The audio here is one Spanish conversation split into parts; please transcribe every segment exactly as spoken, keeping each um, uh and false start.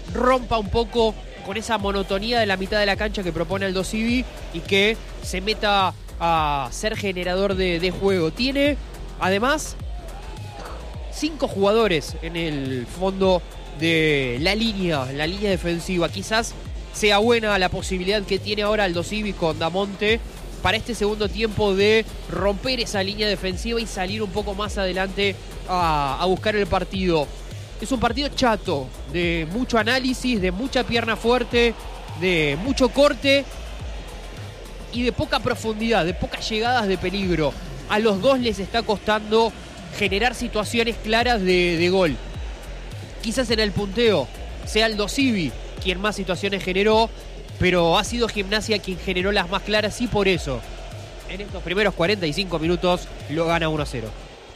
rompa un poco con esa monotonía de la mitad de la cancha que propone Aldo Civi y que se meta a ser generador de, de juego. Tiene, además, cinco jugadores en el fondo de la línea, la línea defensiva. Quizás sea buena la posibilidad que tiene ahora Aldo Civi con Damonte para este segundo tiempo de romper esa línea defensiva y salir un poco más adelante a, a buscar el partido. Es un partido chato, de mucho análisis, de mucha pierna fuerte, de mucho corte y de poca profundidad, de pocas llegadas de peligro. A los dos les está costando generar situaciones claras de, de gol. Quizás en el punteo sea Aldo Civi quien más situaciones generó, pero ha sido Gimnasia quien generó las más claras y por eso en estos primeros cuarenta y cinco minutos lo gana uno a cero.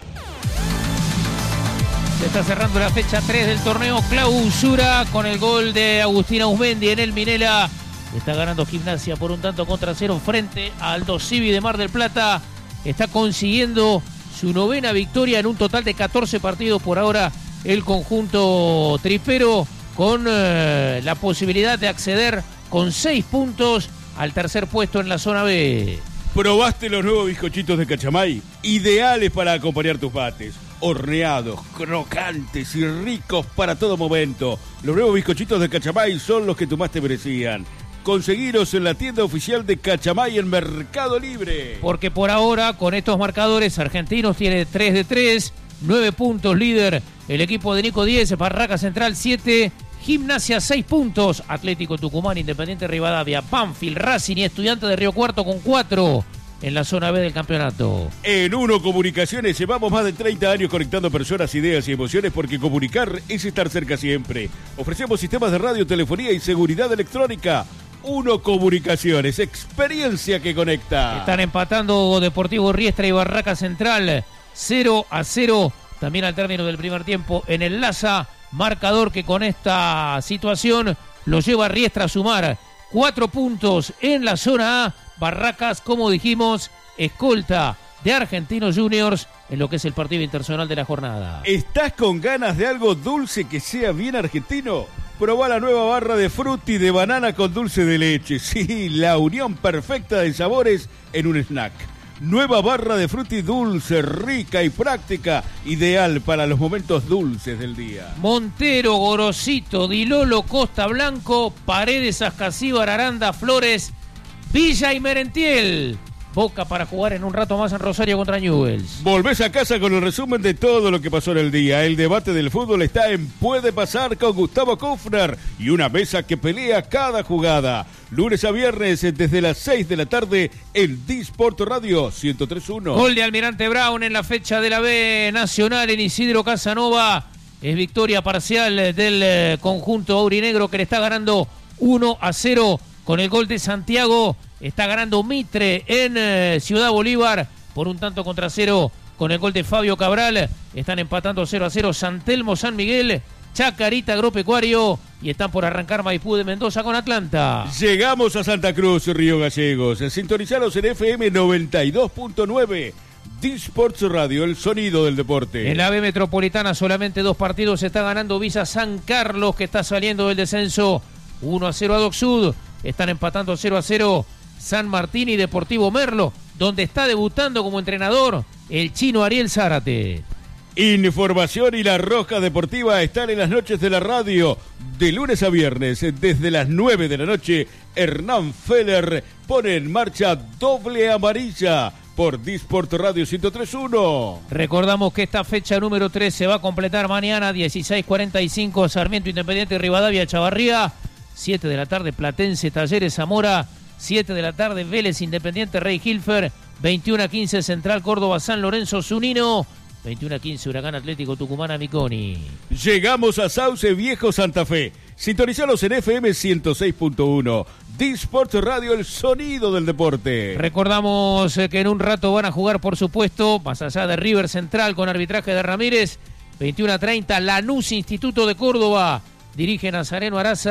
Se está cerrando la fecha tres del torneo clausura con el gol de Agustín Auzmendi en el Minela. Está ganando Gimnasia por un tanto contra cero frente a Aldo Civi de Mar del Plata. Está consiguiendo su novena victoria en un total de catorce partidos por ahora el conjunto tripero, con eh, la posibilidad de acceder con seis puntos al tercer puesto en la zona B. ¿Probaste los nuevos bizcochitos de Cachamay? Ideales para acompañar tus mates. Horneados, crocantes y ricos para todo momento. Los nuevos bizcochitos de Cachamay son los que tú más te merecían. Conseguiros en la tienda oficial de Cachamay en Mercado Libre. Porque por ahora, con estos marcadores, Argentinos tiene tres de tres, nueve puntos líder. El equipo de Nico diez, Barraca Central siete, Gimnasia seis puntos, Atlético Tucumán, Independiente Rivadavia, Banfield, Racing y Estudiantes de Río Cuarto con cuatro en la zona B del campeonato. En Uno Comunicaciones llevamos más de treinta años conectando personas, ideas y emociones, porque comunicar es estar cerca siempre. Ofrecemos sistemas de radio, telefonía y seguridad electrónica. Uno Comunicaciones, experiencia que conecta. Están empatando Deportivo Riestra y Barraca Central cero a cero. También al término del primer tiempo en el Laza, marcador que con esta situación lo lleva a Riestra a sumar cuatro puntos en la zona A. Barracas, como dijimos, escolta de Argentinos Juniors en lo que es el partido internacional de la jornada. ¿Estás con ganas de algo dulce que sea bien argentino? Probá la nueva barra de frutti de banana con dulce de leche. Sí, la unión perfecta de sabores en un snack. Nueva barra de frutti dulce, rica y práctica, ideal para los momentos dulces del día. Montero, Gorosito, Dilolo, Costa Blanco, Paredes, Ascasíbar, Aranda, Flores, Villa y Merentiel. Boca para jugar en un rato más en Rosario contra Newell's. Volvés a casa con el resumen de todo lo que pasó en el día. El debate del fútbol está en Puede Pasar con Gustavo Kufner y una mesa que pelea cada jugada. Lunes a viernes desde las seis de la tarde en Disport Radio ciento tres punto uno. Gol de Almirante Brown en la fecha de la B Nacional en Isidro Casanova. Es victoria parcial del conjunto aurinegro que le está ganando uno a cero con el gol de Santiago. Está ganando Mitre en eh, Ciudad Bolívar por un tanto contra cero con el gol de Fabio Cabral. Están empatando cero a cero San Telmo, San Miguel, Chacarita, Agropecuario y están por arrancar Maipú de Mendoza con Atlanta. Llegamos a Santa Cruz, Río Gallegos. Sintonizaros en F M noventa y dos punto nueve. Disports Radio, el sonido del deporte. En la B Metropolitana solamente dos partidos. Está ganando Villa San Carlos, que está saliendo del descenso uno a cero a Doc Sud. Están empatando cero a cero San Martín y Deportivo Merlo, donde está debutando como entrenador el chino Ariel Zárate. Información y la Roja Deportiva están en las noches de la radio. De lunes a viernes, desde las nueve de la noche, Hernán Feller pone en marcha Doble Amarilla por Disport Radio ciento tres punto uno. Recordamos que esta fecha número tres se va a completar mañana, dieciséis cuarenta y cinco, Sarmiento, Independiente, Rivadavia, Chavarría. siete de la tarde, Platense, Talleres, Zamora. siete de la tarde, Vélez, Independiente, Rey Hilfer. veintiuno a quince, Central Córdoba, San Lorenzo, Zunino. veintiuno a quince, Huracán Atlético Tucumán, Amiconi. Llegamos a Sauce Viejo, Santa Fe. Sintonizalos en F M ciento seis punto uno. Disport Radio, el sonido del deporte. Recordamos que en un rato van a jugar, por supuesto, más allá de River Central con arbitraje de Ramírez. veintiuno a treinta, Lanús, Instituto de Córdoba. Dirige Nazareno Araza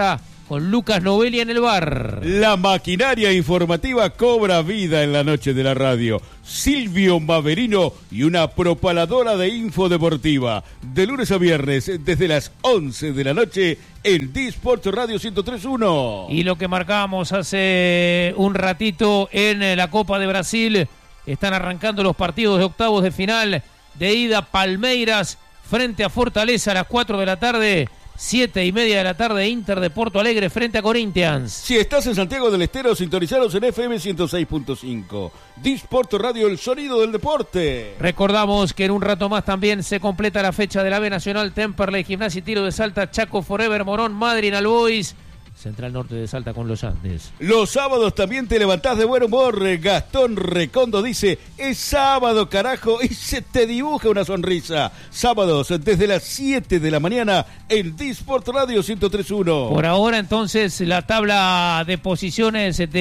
con Lucas Novelli en el bar. La maquinaria informativa cobra vida en la noche de la radio. Silvio Maverino y una propaladora de info deportiva. De lunes a viernes, desde las once de la noche, en Disport Radio ciento tres punto uno. Y lo que marcábamos hace un ratito en la Copa de Brasil, están arrancando los partidos de octavos de final. De ida, Palmeiras frente a Fortaleza a las cuatro de la tarde. Siete y media de la tarde, Inter de Porto Alegre frente a Corinthians. Si estás en Santiago del Estero, sintonizaros en F M ciento seis punto cinco. Disport Radio, el sonido del deporte. Recordamos que en un rato más también se completa la fecha de la B Nacional. Temperley, Gimnasia y Tiro de Salta, Chaco Forever, Morón, Madryn, Albois, Central Norte de Salta con los Andes. Los sábados también te levantás de buen humor. Gastón Recondo dice, es sábado, carajo, y se te dibuja una sonrisa. Sábados desde las siete de la mañana en Disport Radio ciento tres punto uno. Por ahora entonces la tabla de posiciones de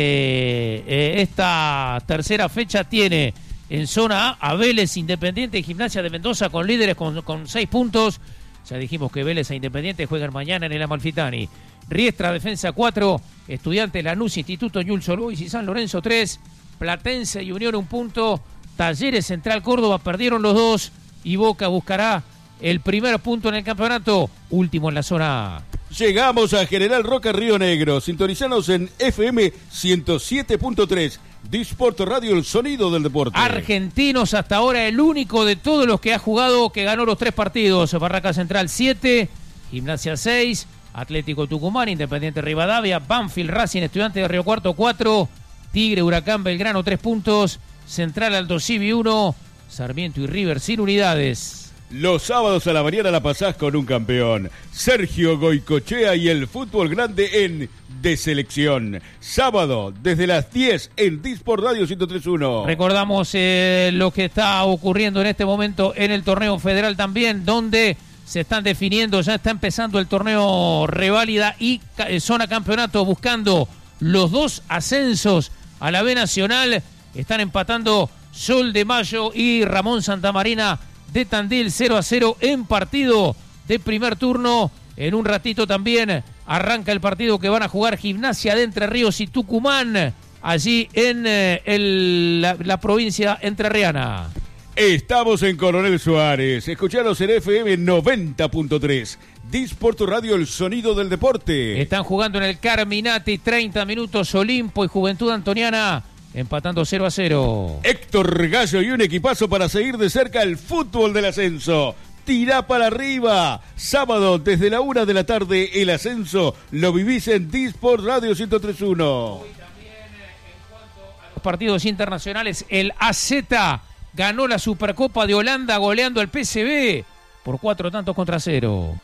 eh, esta tercera fecha tiene en zona A a Vélez, Independiente y Gimnasia de Mendoza con líderes con, con seis puntos. Ya dijimos que Vélez e Independiente juegan mañana en el Amalfitani. Riestra, Defensa cuatro, Estudiantes, Lanús, Instituto Newell's Old Boys y San Lorenzo tres, Platense y Unión un punto, Talleres, Central Córdoba perdieron los dos y Boca buscará el primer punto en el campeonato, último en la zona A. Llegamos a General Roca, Río Negro. Sintonizanos en F M ciento siete punto tres. Disport Radio, el sonido del deporte. Argentinos hasta ahora el único de todos los que ha jugado que ganó los tres partidos. Barraca Central siete, Gimnasia seis, Atlético Tucumán, Independiente Rivadavia, Banfield, Racing, Estudiantes de Río Cuarto cuatro, Tigre, Huracán, Belgrano tres puntos, Central, Aldo Civi uno, Sarmiento y River sin unidades. Los sábados a la mañana la pasás con un campeón. Sergio Goicochea y el fútbol grande en De Selección. Sábado desde las diez en Disport Radio ciento tres punto uno. Recordamos eh, lo que está ocurriendo en este momento en el torneo federal también, donde se están definiendo, ya está empezando el torneo reválida y ca- zona campeonato, buscando los dos ascensos a la B Nacional. Están empatando Sol de Mayo y Ramón Santamarina de Tandil cero a cero en partido de primer turno. En un ratito también arranca el partido que van a jugar Gimnasia de Entre Ríos y Tucumán, allí en eh, el, la, la provincia entrerriana. Estamos en Coronel Suárez. Escucharos en F M noventa punto tres. Disport Radio, el sonido del deporte. Están jugando en el Carminati, treinta minutos, Olimpo y Juventud Antoniana empatando cero a cero. Héctor Gallo y un equipazo para seguir de cerca el fútbol del ascenso. Tirá para arriba. Sábado desde la una de la tarde el ascenso lo vivís en Disport Radio ciento tres punto uno. Los partidos internacionales, el A Z ganó la Supercopa de Holanda goleando al P S V por cuatro tantos contra cero.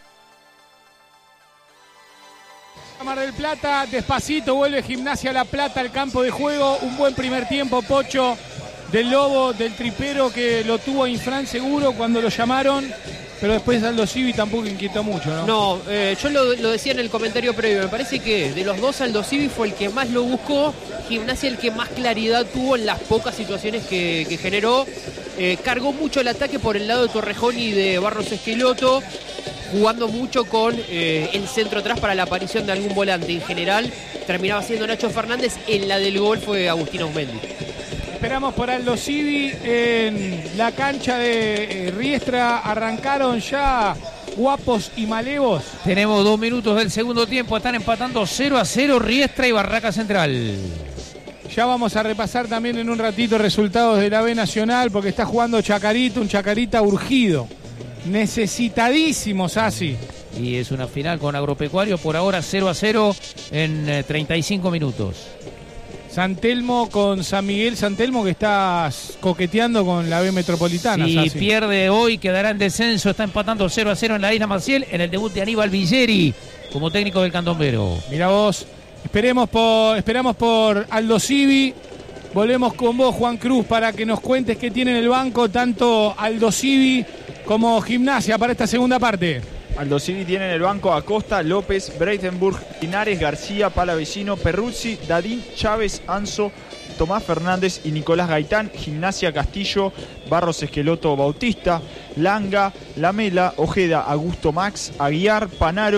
Mar del Plata, despacito vuelve Gimnasia La Plata al campo de juego. Un buen primer tiempo, Pocho, del Lobo, del Tripero, que lo tuvo a Infran seguro cuando lo llamaron, pero después Aldo Civi tampoco inquietó mucho, ¿no? No, eh, yo lo, lo decía en el comentario previo, me parece que de los dos Aldo Civi fue el que más lo buscó, Gimnasia el que más claridad tuvo en las pocas situaciones que, que generó. Eh, cargó mucho el ataque por el lado de Torrejón y de Barros Esqueloto, jugando mucho con eh, el centro atrás para la aparición de algún volante. En general terminaba siendo Nacho Fernández, en la del gol fue Agustín Aumendi. Esperamos por Aldo Civi en la cancha de eh, Riestra. Arrancaron ya Guapos y Malevos. Tenemos dos minutos del segundo tiempo, están empatando cero a cero Riestra y Barraca Central. Ya vamos a repasar también en un ratito resultados de la B Nacional, porque está jugando Chacarita, un Chacarita urgido. Necesitadísimo, Sassi. Y es una final con Agropecuario, por ahora cero a cero en eh, treinta y cinco minutos. San Telmo con San Miguel. San Telmo que está coqueteando con la B Metropolitana. Si Sassi. pierde hoy quedará en descenso, está empatando cero a cero en la Isla Maciel en el debut de Aníbal Villeri como técnico del Candombero. Mirá vos, esperemos por, esperamos por Aldo Civi. Volvemos con vos, Juan Cruz, para que nos cuentes qué tiene en el banco tanto Aldo Civi como Gimnasia para esta segunda parte. Aldo Civi tiene en el banco a Costa, López, Breitenburg, Linares, García, Palavecino, Perruzzi, Dadín, Chávez, Anzo, Tomás Fernández y Nicolás Gaitán. Gimnasia, Castillo, Barros Esqueloto, Bautista, Langa, Lamela, Ojeda, Augusto Max, Aguiar, Panaro,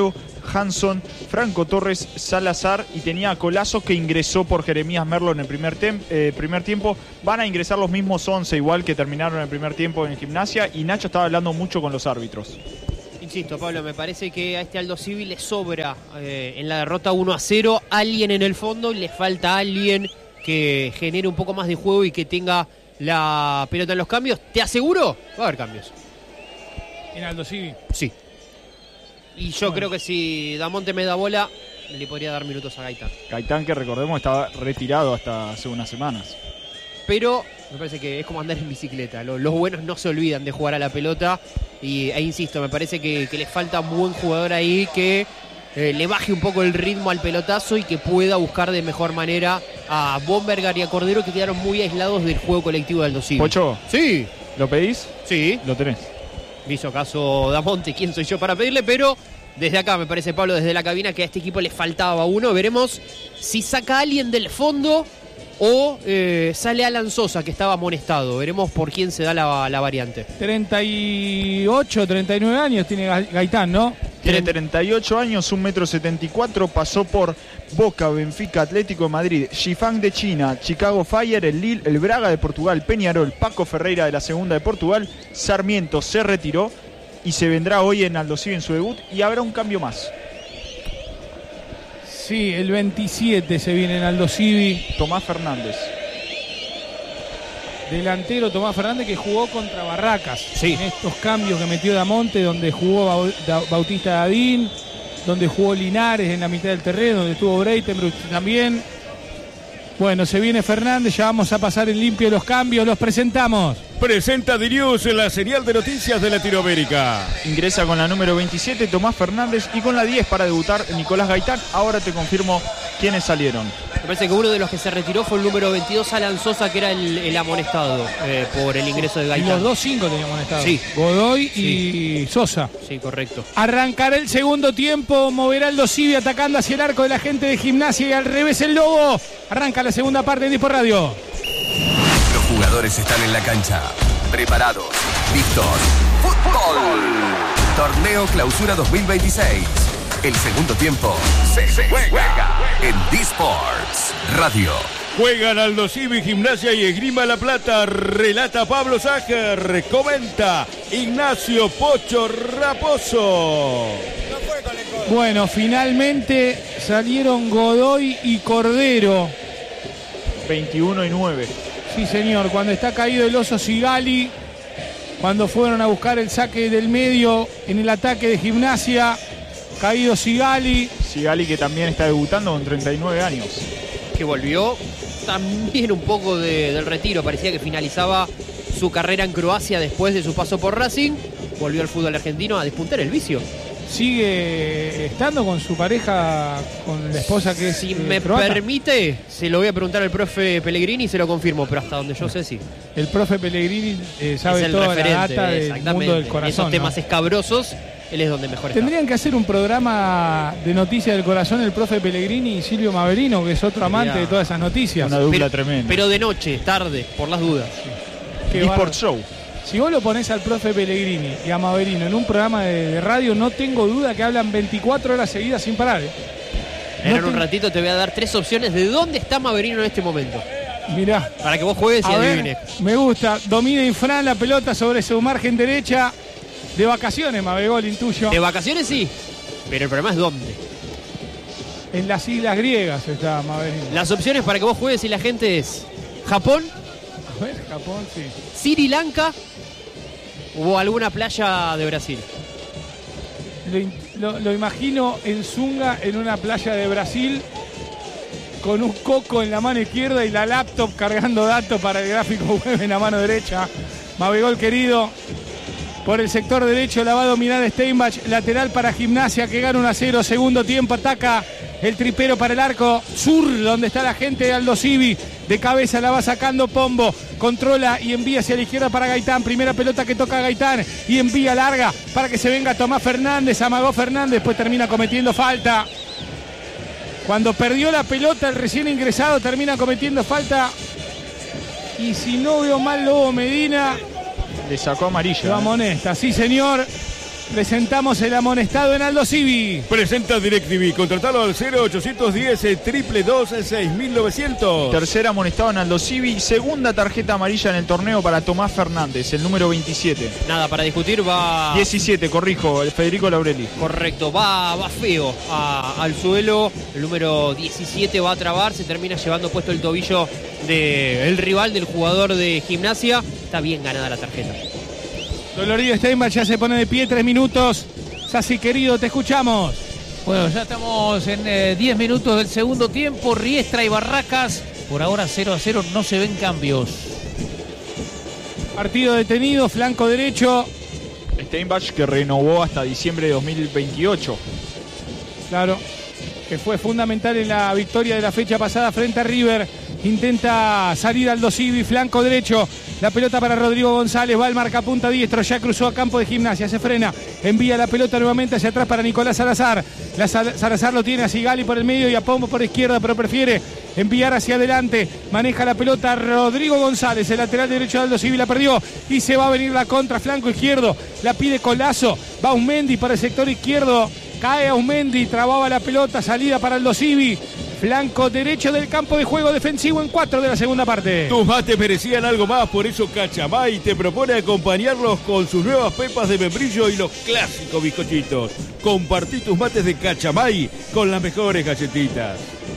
Hanson, Franco Torres, Salazar y tenía a Colazo que ingresó por Jeremías Merlo en el primer, tem- eh, primer tiempo. Van a ingresar los mismos once igual que terminaron el primer tiempo en Gimnasia y Nacho estaba hablando mucho con los árbitros. Insisto, Pablo, me parece que a este Aldo Civi le sobra eh, en la derrota uno a cero alguien en el fondo y le falta alguien que genere un poco más de juego y que tenga la pelota en los cambios. Te aseguro, va a haber cambios. En Aldo Civi. Sí. Y yo bueno. creo que si Damonte me da bola, le podría dar minutos a Gaitán. Gaitán, que recordemos, estaba retirado hasta hace unas semanas. Pero me parece que es como andar en bicicleta. Los, los buenos no se olvidan de jugar a la pelota. Y e insisto, me parece que, que le falta un buen jugador ahí que eh, le baje un poco el ritmo al pelotazo y que pueda buscar de mejor manera a Bombergar y a Cordero, que quedaron muy aislados del juego colectivo de Aldo Civi. ¿Pocho? Sí. ¿Lo pedís? Sí. Lo tenés. Me hizo caso Damonte, quién soy yo para pedirle, pero desde acá me parece, Pablo, desde la cabina, que a este equipo le faltaba uno. Veremos si saca a alguien del fondo o eh, sale Alan Sosa, que estaba amonestado. Veremos por quién se da la, la variante. treinta y ocho, treinta y nueve años tiene Gaitán, ¿no? Tiene treinta y ocho años, un metro setenta y cuatro, pasó por Boca, Benfica, Atlético de Madrid, Xifang de China, Chicago Fire, el Lille, el Braga de Portugal, Peñarol, Paco Ferreira de la segunda de Portugal, Sarmiento se retiró y se vendrá hoy en Aldo Civi en su debut y habrá un cambio más. Sí, el veintisiete se viene en Aldo Civi. Tomás Fernández. Delantero Tomás Fernández, que jugó contra Barracas. Sí. En estos cambios que metió Damonte, donde jugó Bautista Dadín, donde jugó Linares en la mitad del terreno, donde estuvo Breitenbruch también. Bueno, se viene Fernández, ya vamos a pasar en limpio los cambios, los presentamos. Presenta Dirius en la señal de noticias de Latinoamérica. Ingresa con la número veintisiete Tomás Fernández y con la diez para debutar Nicolás Gaitán. Ahora te confirmo quiénes salieron. Me parece que uno de los que se retiró fue el número veintidós, Alan Sosa, que era el, el amonestado eh, por el ingreso de Y Gaitán. los dos cinco tenían amonestados. Sí. Godoy Sí. y Sosa. Sí, correcto. Arrancará el segundo tiempo, moverá Aldo Civi atacando hacia el arco de la gente de Gimnasia y al revés el Lobo. Arranca la segunda parte en Dispo Radio. Los jugadores están en la cancha, preparados, listos. ¡Fútbol! Torneo Clausura dos mil veintiséis. El segundo tiempo se, se juega en D-Sports Radio. Juegan Aldo Civi, Gimnasia y Esgrima La Plata. Relata Pablo Sácher. Comenta Ignacio Pocho Raposo. Bueno, finalmente salieron Godoy y Cordero. veintiuno y nueve. Sí, señor, cuando está caído el oso Sigali, cuando fueron a buscar el saque del medio en el ataque de Gimnasia, caído Sigali. Sigali, que también está debutando con treinta y nueve años. Que volvió también un poco de, del retiro. Parecía que finalizaba su carrera en Croacia después de su paso por Racing. Volvió al fútbol argentino a despuntar el vicio. Sigue estando con su pareja, con la esposa que es Si eh, me croata. permite, se lo voy a preguntar al profe Pellegrini y se lo confirmo, pero hasta donde yo sé, sí. El profe Pellegrini eh, sabe es el toda referente, la data del exactamente. mundo del En corazón. esos temas ¿no? escabrosos, él es donde mejor está. Tendrían que hacer un programa de noticias del corazón el profe Pellegrini y Silvio Maverino, que es otro amante Sería de todas esas noticias. Una dupla pero, tremenda. pero de noche, tarde, por las dudas. Qué eSport bárbaro. Show. Si vos lo ponés al profe Pellegrini y a Maverino en un programa de, de radio, no tengo duda que hablan veinticuatro horas seguidas sin parar. ¿eh? En No un te- ratito te voy a dar tres opciones de dónde está Maverino en este momento. Mirá. Para que vos juegues y A ver, adivines. me gusta. Domina Infran la pelota sobre su margen derecha. De vacaciones, Mabegol, intuyo. De vacaciones sí, pero el problema es dónde. En las islas griegas está Maverino. Las opciones para que vos juegues y la gente es Japón, A ver, Japón, sí. Sri Lanka o alguna playa de Brasil. Lo, in- lo- lo imagino en Zunga, en una playa de Brasil, con un coco en la mano izquierda y la laptop cargando datos para el gráfico web en la mano derecha. Mabegol querido, por el sector derecho la va a dominar Steinbach, lateral para Gimnasia que gana uno a cero, segundo tiempo, ataca el tripero para el arco sur, donde está la gente de Aldo Civi, de cabeza la va sacando Pombo, controla y envía hacia la izquierda para Gaitán, primera pelota que toca Gaitán y envía larga para que se venga Tomás Fernández, amagó Fernández, después termina cometiendo falta. Cuando perdió la pelota el recién ingresado termina cometiendo falta y si no veo mal Lobo Medina Le sacó amarilla. lo amonesta, sí señor. Presentamos el amonestado en Aldo Civi. Presenta DirecTV. Contratalo al cero ochocientos diez, triple dos, seis mil novecientos. Tercera amonestado en Aldo Civi. Segunda tarjeta amarilla en el torneo para Tomás Fernández, el número veintisiete. Nada para discutir, va... diecisiete, corrijo, el Federico Laureli. Correcto, va, va feo a, al suelo. El número diecisiete va a trabar, se termina llevando puesto el tobillo del rival, del jugador de Gimnasia. Está bien ganada la tarjeta. Dolorido Steinbach ya se pone de pie, tres minutos. Sassi, querido, te escuchamos. Bueno, ya estamos en eh, diez minutos del segundo tiempo. Riestra y Barracas, por ahora cero a cero, no se ven cambios. Partido detenido, flanco derecho. Steinbach, que renovó hasta diciembre de dos mil veintiocho. Claro, que fue fundamental en la victoria de la fecha pasada frente a River. Intenta salir Aldo Civi, flanco derecho. La pelota para Rodrigo González, va al marcapunta diestro, ya cruzó a campo de Gimnasia, se frena, envía la pelota nuevamente hacia atrás para Nicolás Salazar. La Sal- Salazar lo tiene a Sigali por el medio y a Pombo por izquierda, pero prefiere enviar hacia adelante. Maneja la pelota Rodrigo González, el lateral derecho de Aldo Civi la perdió y se va a venir la contra, flanco izquierdo. La pide Colazo, va Aumendi para el sector izquierdo, cae Aumendi, trababa la pelota, salida para Aldo Civi. Flanco derecho del campo de juego defensivo en cuatro de la segunda parte. Tus mates merecían algo más, por eso Cachamay te propone acompañarlos con sus nuevas pepas de membrillo y los clásicos bizcochitos. Compartí tus mates de Cachamay con las mejores galletitas.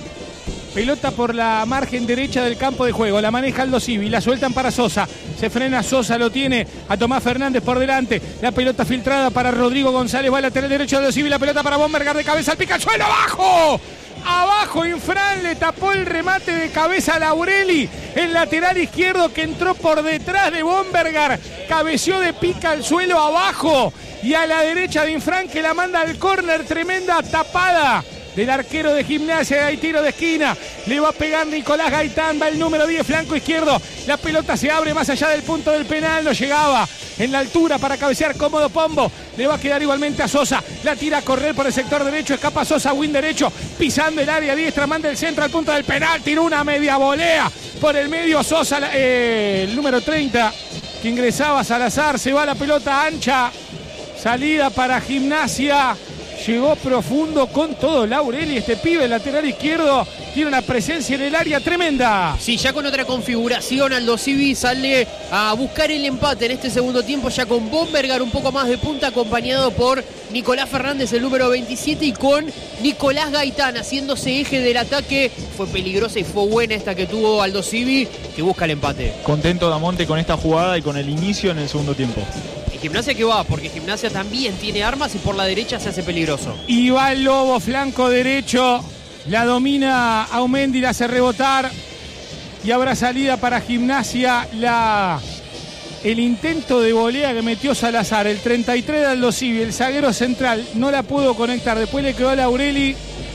Pelota por la margen derecha del campo de juego. La maneja Aldo Civi. La sueltan para Sosa. Se frena Sosa. Lo tiene a Tomás Fernández por delante. La pelota filtrada para Rodrigo González. Va al lateral derecho de Aldo Civi. La pelota para Bombergar de cabeza. Al pica al suelo. ¡Abajo! Abajo Infran. Le tapó el remate de cabeza a Laureli. El lateral izquierdo que entró por detrás de Bombergar. Cabeció de pica al suelo abajo. Y a la derecha de Infran que la manda al córner. Tremenda tapada del arquero de Gimnasia. Hay tiro de esquina, le va a pegar Nicolás Gaitán, va el número diez, flanco izquierdo, la pelota se abre más allá del punto del penal, no llegaba en la altura para cabecear cómodo Pombo, le va a quedar igualmente a Sosa, la tira a correr por el sector derecho, escapa Sosa, win derecho, pisando el área diestra, manda el centro al punto del penal, tiró una media volea por el medio Sosa, eh, el número treinta, que ingresaba Salazar, se va la pelota ancha, salida para Gimnasia. Llegó profundo con todo Laureli, este pibe lateral izquierdo tiene una presencia en el área tremenda. Sí, ya con otra configuración Aldo Civi sale a buscar el empate en este segundo tiempo, ya con Bombergar un poco más de punta, acompañado por Nicolás Fernández, el número veintisiete, y con Nicolás Gaitán haciéndose eje del ataque. Fue peligrosa y fue buena esta que tuvo Aldo Civi, que busca el empate. Contento Damonte con esta jugada y con el inicio en el segundo tiempo. ¿Y Gimnasia qué va? Porque Gimnasia también tiene armas y por la derecha se hace peligroso. Y va el Lobo, flanco derecho, la domina Aumendi, la hace rebotar y habrá salida para Gimnasia. La, el intento de volea que metió Salazar, el treinta y tres de Aldo Civi, el zaguero central, no la pudo conectar, después le quedó a Laureli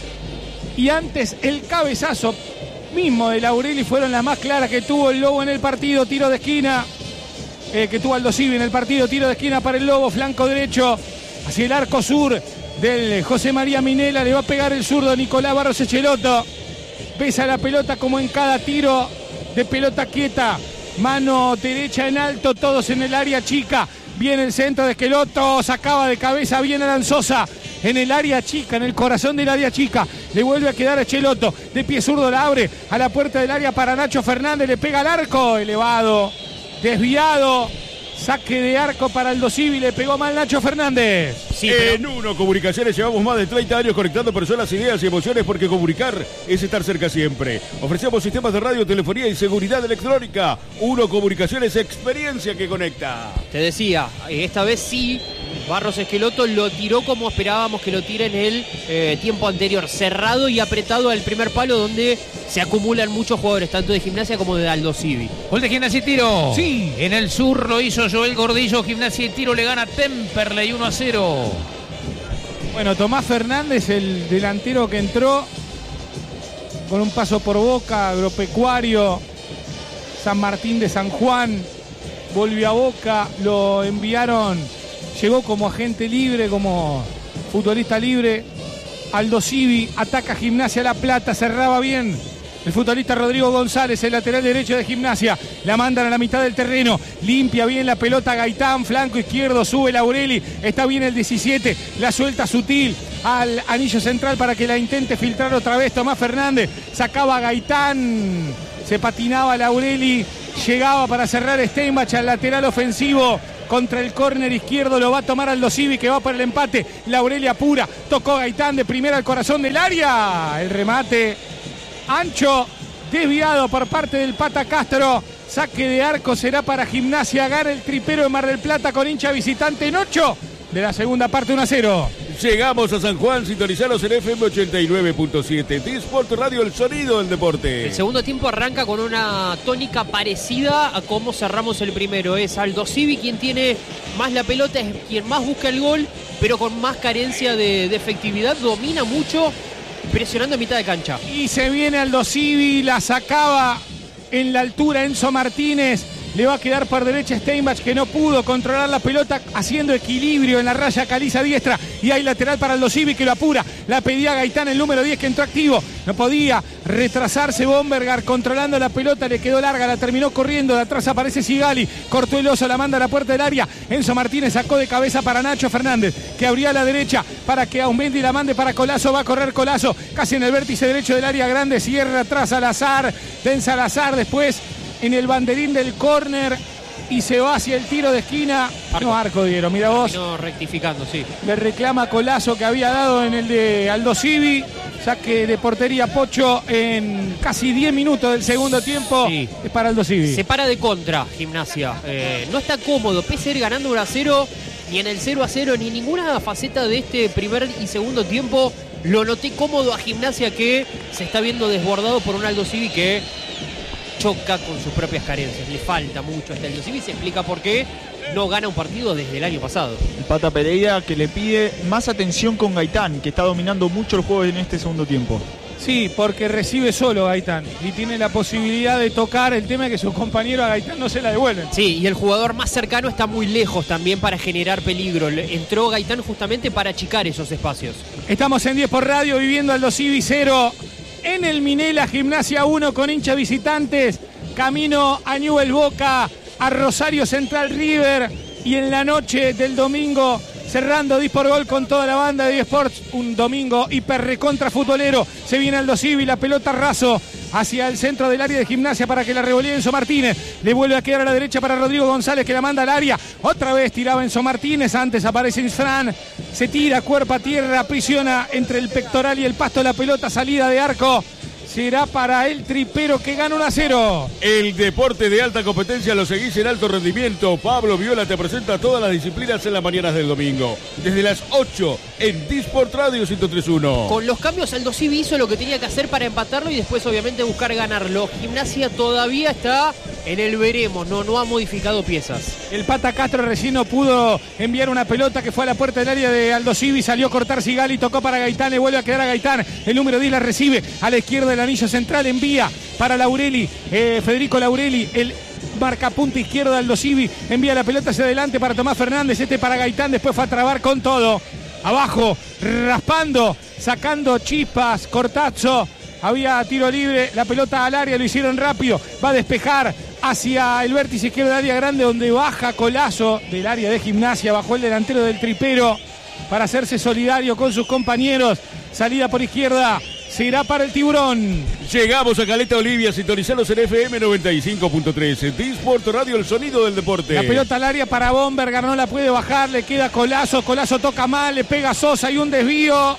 y antes el cabezazo mismo de Laureli fueron las más claras que tuvo el Lobo en el partido. Tiro de esquina eh, que tuvo Aldo Civi en el partido, tiro de esquina para el Lobo, flanco derecho hacia el arco sur del José María Minela, le va a pegar el zurdo Nicolás Barros Echeloto, pesa la pelota como en cada tiro de pelota quieta, mano derecha en alto, todos en el área chica, viene el centro de Esqueloto, sacaba de cabeza bien Alan Sosa, en el área chica, en el corazón del área chica, le vuelve a quedar a Echeloto, de pie zurdo la abre a la puerta del área para Nacho Fernández, le pega al arco, elevado, desviado, saque de arco para Aldo Civi, le pegó mal Nacho Fernández. Sí, pero... En Uno Comunicaciones llevamos más de treinta años conectando personas, ideas y emociones, porque comunicar es estar cerca siempre. Ofrecemos sistemas de radio, telefonía y seguridad electrónica. Uno Comunicaciones, experiencia que conecta. Te decía, esta vez sí, Barros Esqueloto lo tiró como esperábamos que lo tire en el eh, tiempo anterior, cerrado y apretado al primer palo, donde se acumulan muchos jugadores, tanto de Gimnasia como de Aldo Civi. Gol de Gimnasia y Tiro. Sí. En el sur lo hizo Joel Gordillo. Gimnasia y Tiro le gana Temperley uno a cero. Bueno, Tomás Fernández, el delantero que entró con un paso por Boca, Agropecuario, San Martín de San Juan, volvió a Boca, lo enviaron, llegó como agente libre, como futbolista libre. Aldo Civi ataca Gimnasia La Plata, cerraba bien el futbolista Rodrigo González, el lateral derecho de Gimnasia. La mandan a la mitad del terreno. Limpia bien la pelota Gaitán, flanco izquierdo, sube Laureli. Está bien el diecisiete, la suelta sutil al anillo central para que la intente filtrar otra vez Tomás Fernández. Sacaba Gaitán, se patinaba Laureli, llegaba para cerrar Steinbach al lateral ofensivo. Contra el córner izquierdo lo va a tomar Aldo Civi, que va para el empate. Laureli apura, tocó Gaitán de primera al corazón del área. El remate ancho, desviado por parte del Pata Castro. Saque de arco será para Gimnasia. Gana el Tripero de Mar del Plata con hincha visitante en ocho de la segunda parte, uno a cero. Llegamos a San Juan, sintonizaros en F M ochenta y nueve punto siete. Disport Radio, el sonido del deporte. El segundo tiempo arranca con una tónica parecida a cómo cerramos el primero. Es Aldo Civi quien tiene más la pelota, es quien más busca el gol, pero con más carencia de, de efectividad. Domina mucho, presionando a mitad de cancha. Y se viene Aldo Civi, la sacaba en la altura Enzo Martínez. Le va a quedar por derecha Steinbach, que no pudo controlar la pelota, haciendo equilibrio en la raya caliza diestra. Y hay lateral para Aldo Civi, que lo apura. La pedía Gaitán, el número diez, que entró activo. No podía retrasarse Bombergar controlando la pelota. Le quedó larga, la terminó corriendo. De atrás aparece Sigali. Cortó el oso, la manda a la puerta del área. Enzo Martínez sacó de cabeza para Nacho Fernández, que abría a la derecha para que Aumendi la mande para Colazo. Va a correr Colazo, casi en el vértice derecho del área grande. Cierra atrás Salazar. Den Salazar después en el banderín del córner y se va hacia el tiro de esquina. Arco. No, arco dieron, mira vos. No, rectificando, sí. Le reclama Colazo, que había dado en el de Aldo Civi. Saque de portería Pocho en casi diez minutos del segundo tiempo. Sí. Es para Aldo Civi. Se para de contra Gimnasia. Eh, no está cómodo, pese a ir ganando uno a cero, ni en el cero a cero, ni ninguna faceta de este primer y segundo tiempo lo noté cómodo a Gimnasia, que se está viendo desbordado por un Aldo Civi que choca con sus propias carencias. Le falta mucho a este Aldo Civi. Se explica por qué no gana un partido desde el año pasado. El Pata Pereira, que le pide más atención con Gaitán, que está dominando mucho el juego en este segundo tiempo. Sí, porque recibe solo Gaitán y tiene la posibilidad de tocar. El tema es que sus compañeros a Gaitán no se la devuelven. Sí, y el jugador más cercano está muy lejos también para generar peligro. Entró Gaitán justamente para achicar esos espacios. Estamos en diez por radio, viviendo Aldo Civi cero. En el Minela, Gimnasia uno con hincha visitantes. Camino a Newell's Boca, a Rosario Central River. Y en la noche del domingo, cerrando Disport Gol con toda la banda de eSports. Un domingo hiper recontra futbolero. Se viene Aldo Civi, la pelota raso hacia el centro del área de Gimnasia para que la revolee Enzo Martínez. Le vuelve a quedar a la derecha para Rodrigo González, que la manda al área. Otra vez tiraba Enzo Martínez. Antes aparece Insfran. Se tira, cuerpo a tierra, aprisiona entre el pectoral y el pasto la pelota. Salida de arco. Será para el Tripero, que gana uno a cero. El deporte de alta competencia lo seguís en alto rendimiento. Pablo Viola te presenta todas las disciplinas en las mañanas del domingo. Desde las ocho en Disport Radio ciento tres punto uno. Con los cambios, Aldo Civi hizo lo que tenía que hacer para empatarlo y después obviamente buscar ganarlo. Gimnasia todavía está en el veremos, no, no ha modificado piezas. El Pata Castro recién no pudo enviar una pelota que fue a la puerta del área de Aldo Civi. Salió a cortar Sigali, tocó para Gaitán, le vuelve a quedar a Gaitán. El número diez la recibe a la izquierda del anillo central, envía para Laureli, eh, Federico Laureli, el marcapunta izquierdo de Aldo Civi, envía la pelota hacia adelante para Tomás Fernández, este para Gaitán, después fue a trabar con todo, abajo, raspando, sacando chispas, Cortazzo, había tiro libre, la pelota al área, lo hicieron rápido, va a despejar hacia el vértice izquierdo del área grande, donde baja Colazo del área de Gimnasia, bajó el delantero del Tripero para hacerse solidario con sus compañeros, salida por izquierda, será para el Tiburón. Llegamos a Caleta Olivia, sintonizanos en F M noventa y cinco punto tres. Disport Radio, el sonido del deporte. La pelota al área para Bombergar, no la puede bajar, le queda Colazo, Colazo toca mal, le pega Sosa y un desvío.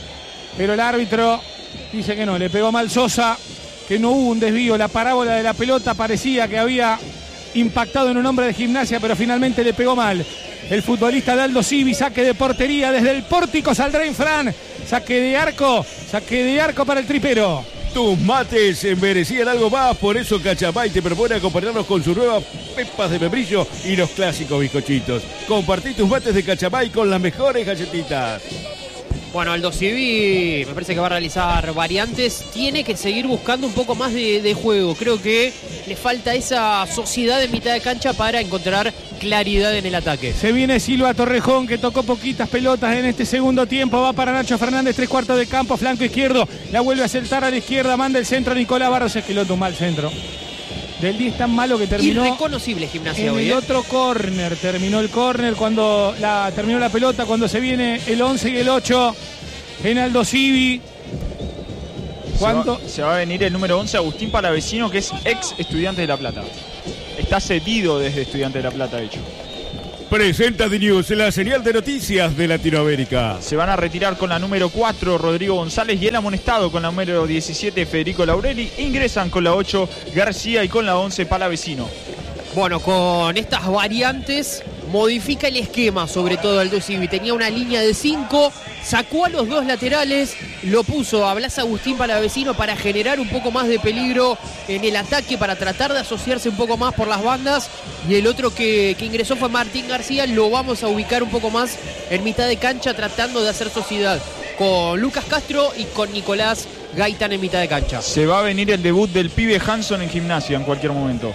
Pero el árbitro dice que no, le pegó mal Sosa, que no hubo un desvío. La parábola de la pelota parecía que había impactado en un hombre de Gimnasia, pero finalmente le pegó mal. El futbolista de Aldo Civi, saque de portería, desde el pórtico saldrá Infran. Saque de arco, saque de arco para el Tripero. Tus mates merecían algo más, por eso Cachamay te propone acompañarnos con sus nuevas pepas de membrillo y los clásicos bizcochitos. Compartí tus mates de Cachamay con las mejores galletitas. Bueno, Aldo Civi me parece que va a realizar variantes. Tiene que seguir buscando un poco más de, de juego. Creo que le falta esa sociedad en mitad de cancha para encontrar claridad en el ataque. Se viene Silva Torrejón, que tocó poquitas pelotas en este segundo tiempo. Va para Nacho Fernández, tres cuartos de campo, flanco izquierdo. La vuelve a saltar a la izquierda, manda el centro a Nicolás Barros Esqueloto. Mal centro. Del diez tan malo que terminó. Irreconocible Gimnasia en hoy, el ¿eh? otro córner. Terminó el córner cuando la, terminó la pelota, cuando se viene el once y el ocho. En Aldo Civi. ¿Cuánto? Se va, se va a venir el número once, Agustín Palavecino, que es ex Estudiante de La Plata. Está cedido desde Estudiante de La Plata, de hecho. Presenta The News, la señal de noticias de Latinoamérica. Se van a retirar con la número cuatro, Rodrigo González, y el amonestado con la número diecisiete, Federico Laureli. Ingresan con la ocho, García, y con la once, Palavecino. Bueno, con estas variantes modifica el esquema, sobre todo Aldo Civi. Tenía una línea de cinco, sacó a los dos laterales, lo puso a Blas Agustín Palavecino para generar un poco más de peligro en el ataque, para tratar de asociarse un poco más por las bandas. Y el otro que, que ingresó fue Martín García. Lo vamos a ubicar un poco más en mitad de cancha, tratando de hacer sociedad con Lucas Castro y con Nicolás Gaitán en mitad de cancha. Se va a venir el debut del pibe Hanson en Gimnasia en cualquier momento.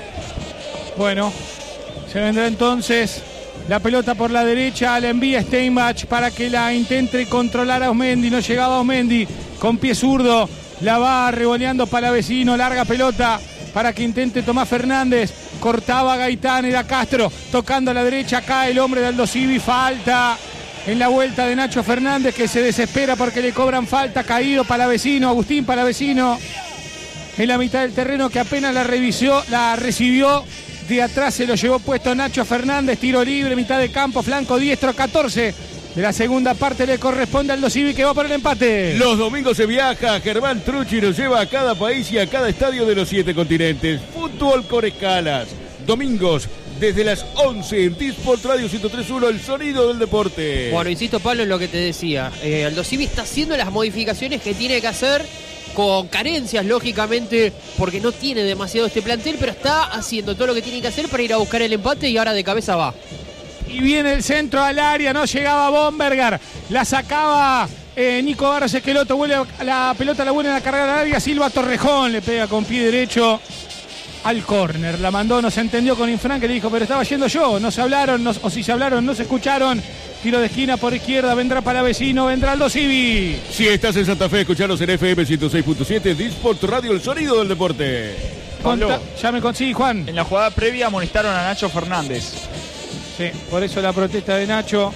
Bueno, se vendrá entonces la pelota por la derecha, la envía Steinbach para que la intente controlar a Osmendi. No llegaba Osmendi, con pie zurdo, la va revoleando Palavecino, larga pelota para que intente Tomás Fernández. Cortaba Gaitán, era Castro, tocando a la derecha, cae el hombre de Aldo Civi, falta en la vuelta de Nacho Fernández, que se desespera porque le cobran falta. Caído Palavecino, Agustín Palavecino, en la mitad del terreno, que apenas la revisó, la recibió. De atrás se lo llevó puesto Nacho Fernández, tiro libre, mitad de campo, flanco diestro, catorce de la segunda parte le corresponde al Aldo Civi, que va por el empate. Los domingos se viaja, Germán Trucci nos lleva a cada país y a cada estadio de los siete continentes. Fútbol con escalas, domingos desde las once en T-Sport Radio ciento tres punto uno, el sonido del deporte. Bueno, insisto, Pablo, en lo que te decía. Eh, Aldo Civi está haciendo las modificaciones que tiene que hacer, con carencias, lógicamente, porque no tiene demasiado este plantel, pero está haciendo todo lo que tiene que hacer para ir a buscar el empate, y ahora de cabeza va. Y viene el centro al área, no llegaba Bomberger, la sacaba eh, Nico Barros Esqueloto, vuelve la pelota, la vuelve a cargar al área, Silva Torrejón le pega con pie derecho al córner, la mandó, no se entendió con Infran, que le dijo, pero estaba yendo yo, no se hablaron, no, o si se hablaron, no se escucharon. Tiro de esquina por izquierda, vendrá Palavecino, vendrá Aldo Civi. Si estás en Santa Fe, escucharos en F M ciento seis punto siete, Disport Radio, el sonido del deporte. Pablo, Conta, ya me consigue, Juan. En la jugada previa amonestaron a Nacho Fernández. Sí, por eso la protesta de Nacho.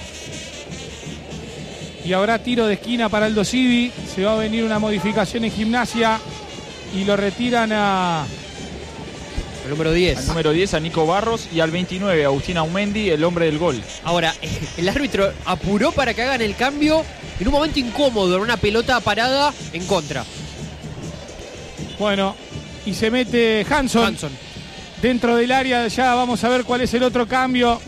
Y habrá tiro de esquina para Aldo Civi. Se va a venir una modificación en Gimnasia y lo retiran a... El número diez. Al número diez, a Nico Barros, y al veintinueve, Agustín Aumendi, el hombre del gol. Ahora, el árbitro apuró para que hagan el cambio en un momento incómodo, en una pelota parada en contra. Bueno, y se mete Hanson, Hanson. Dentro del área. Ya vamos a ver cuál es el otro cambio.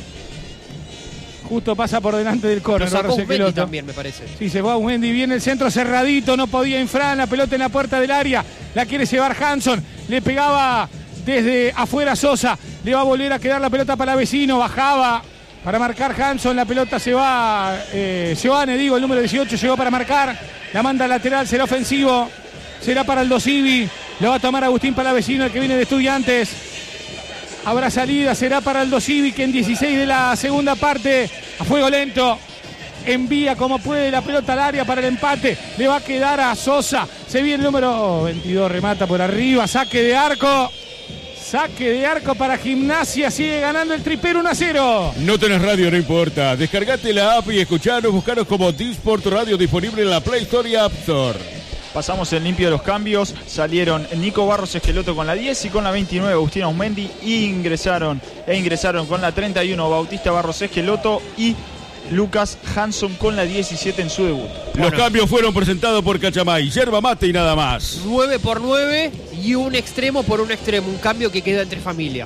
Justo pasa por delante del córner. Lo sacó Aumendi también, me parece. Sí, se va Aumendi, viene el centro cerradito, no podía Infran, la pelota en la puerta del área, la quiere llevar Hanson, le pegaba desde afuera Sosa, le va a volver a quedar la pelota para Palavecino, bajaba para marcar Hanson, la pelota se va, eh, Giovanni, digo, el número dieciocho llegó para marcar, la manda lateral, será ofensivo, será para Aldo Civi, lo va a tomar Agustín Palavecino, el que viene de Estudiantes. Habrá salida, será para Aldo Civi, que en dieciséis de la segunda parte, a fuego lento, envía como puede la pelota al área para el empate. Le va a quedar a Sosa. Se viene el número veintidós, remata por arriba, saque de arco. Saque de arco para Gimnasia, sigue ganando el tripero uno a cero. No tenés radio, no importa. Descargate la app y escuchanos, buscaros como Disport Radio, disponible en la Play Store y App Store. Pasamos en limpio de los cambios. Salieron Nico Barros Esqueloto con la diez y con la veintinueve Agustín Aumendi. Y ingresaron, e ingresaron con la treinta y uno Bautista Barros Esqueloto y Lucas Hanson con la diecisiete en su debut. Los bueno. cambios fueron presentados por Cachamay, yerba mate y nada más. nueve por nueve y un extremo por un extremo. Un cambio que queda entre familia.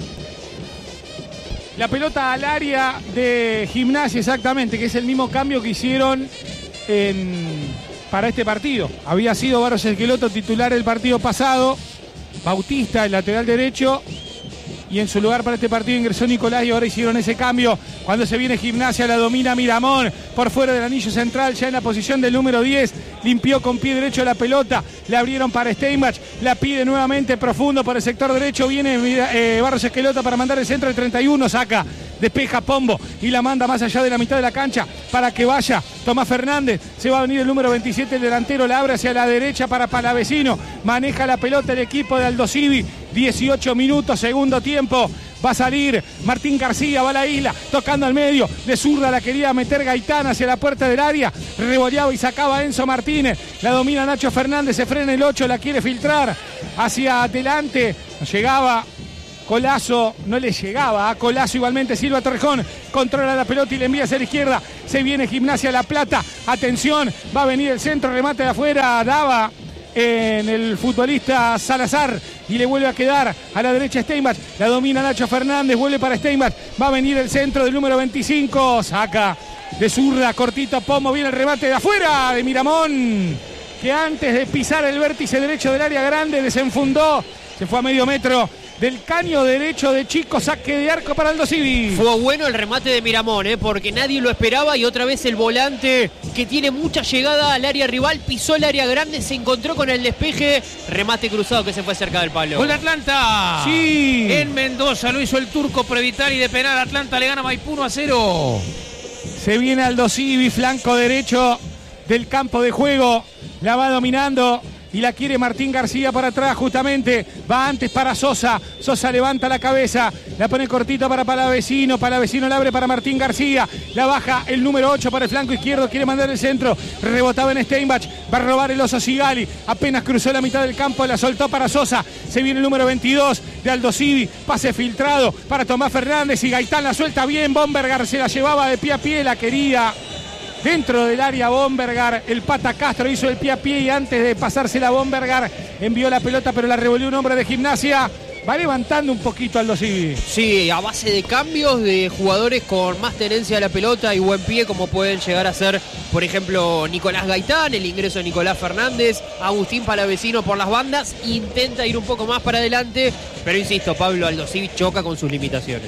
La pelota al área de Gimnasia, exactamente, que es el mismo cambio que hicieron en... para este partido. Había sido Barros Esqueloto titular el partido pasado, Bautista el lateral derecho y en su lugar para este partido ingresó Nicolás y ahora hicieron ese cambio. Cuando se viene Gimnasia la domina Miramón por fuera del anillo central, ya en la posición del número diez, limpió con pie derecho la pelota, la abrieron para Steinbach, la pide nuevamente profundo por el sector derecho, viene eh, Barros Esquelota para mandar el centro del treinta y uno, saca, despeja Pombo y la manda más allá de la mitad de la cancha para que vaya Tomás Fernández. Se va a venir el número veintisiete, el delantero, la abre hacia la derecha para Palavecino, maneja la pelota el equipo de Aldo Civi. dieciocho minutos, segundo tiempo. Va a salir Martín García, va a la isla, tocando al medio, de zurda la quería meter Gaitán hacia la puerta del área, revoleaba y sacaba Enzo Martínez, la domina Nacho Fernández, se frena el ocho, la quiere filtrar hacia adelante, llegaba Colazo, no le llegaba a Colazo, igualmente Silva Torrejón controla la pelota y le envía hacia la izquierda, se viene Gimnasia La Plata, atención, va a venir el centro, remate de afuera, daba en el futbolista Salazar y le vuelve a quedar a la derecha Steinbach, la domina Nacho Fernández, vuelve para Steinbach, va a venir el centro del número veinticinco, saca de zurda, cortito Pomo, viene el remate de afuera de Miramón, que antes de pisar el vértice derecho del área grande desenfundó, se fue a medio metro del caño derecho de Chico, saque de arco para Aldo Civi. Fue bueno el remate de Miramón, ¿eh? Porque nadie lo esperaba y otra vez el volante que tiene mucha llegada al área rival, pisó el área grande, se encontró con el despeje, remate cruzado que se fue cerca del palo. Gol de Atlanta. Sí. En Mendoza lo hizo el turco por evitar y de penal. Atlanta le gana a Maipú uno a cero. Se viene Aldo Civi, flanco derecho del campo de juego, la va dominando y la quiere Martín García para atrás justamente, va antes para Sosa, Sosa levanta la cabeza, la pone cortita para Palavecino, Palavecino la abre para Martín García, la baja el número ocho para el flanco izquierdo, quiere mandar el centro, rebotaba en Steinbach, va a robar el oso Sigali, apenas cruzó la mitad del campo, la soltó para Sosa, se viene el número veintidós de Aldo Civi, pase filtrado para Tomás Fernández y Gaitán la suelta bien, Bombergar se la llevaba de pie a pie, la quería dentro del área Bombergar, el Pata Castro hizo el pie a pie y antes de pasársela a Bombergar envió la pelota pero la revolvió un hombre de Gimnasia. Va levantando un poquito Aldo Civi. Sí, a base de cambios de jugadores con más tenencia a la pelota y buen pie, como pueden llegar a ser, por ejemplo, Nicolás Gaitán, el ingreso de Nicolás Fernández, Agustín Palavecino por las bandas, intenta ir un poco más para adelante, pero insisto, Pablo, Aldo Civi choca con sus limitaciones.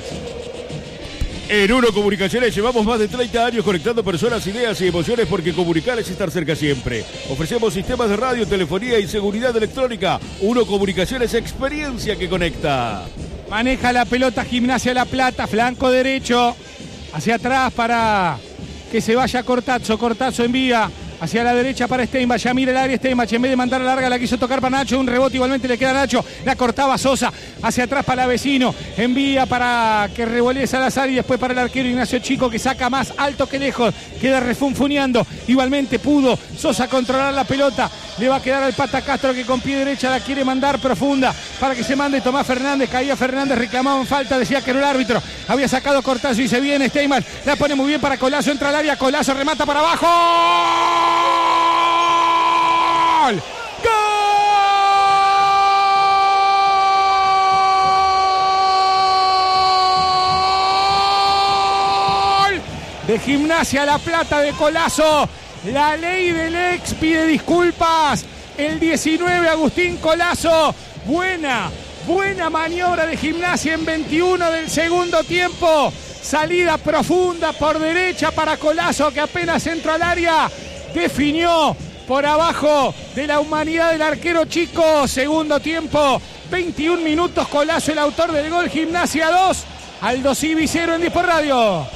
En Uno Comunicaciones llevamos más de treinta años conectando personas, ideas y emociones porque comunicar es estar cerca siempre. Ofrecemos sistemas de radio, telefonía y seguridad electrónica. Uno Comunicaciones, experiencia que conecta. Maneja la pelota Gimnasia La Plata, flanco derecho, hacia atrás para que se vaya Cortazzo, Cortazzo envía hacia la derecha para Steinbach, ya mira el área Steinbach, en vez de mandar a larga la quiso tocar para Nacho, un rebote igualmente le queda a Nacho, la cortaba Sosa, hacia atrás para Vecino, envía para que revolee Salazar y después para el arquero Ignacio Chico que saca más alto que lejos, queda refunfuneando, igualmente pudo Sosa controlar la pelota, le va a quedar al Pata Castro que con pie derecha la quiere mandar profunda para que se mande Tomás Fernández, caía Fernández, reclamaban falta, decía que era el árbitro, había sacado Cortazzo y se viene Steinbach, la pone muy bien para Colazo, entra al área, Colazo remata para abajo. ¡Gol! ¡Gol! De Gimnasia La Plata de Colazo. La ley del ex pide disculpas. El diecinueve, Agustín Colazo. Buena, buena maniobra de Gimnasia en veintiuno del segundo tiempo. Salida profunda por derecha para Colazo que apenas entra al área. Definió por abajo de la humanidad del arquero Chico. Segundo tiempo, veintiún minutos. Colazo, el autor del gol. Gimnasia dos, Aldo Civi cero en Dispo Radio.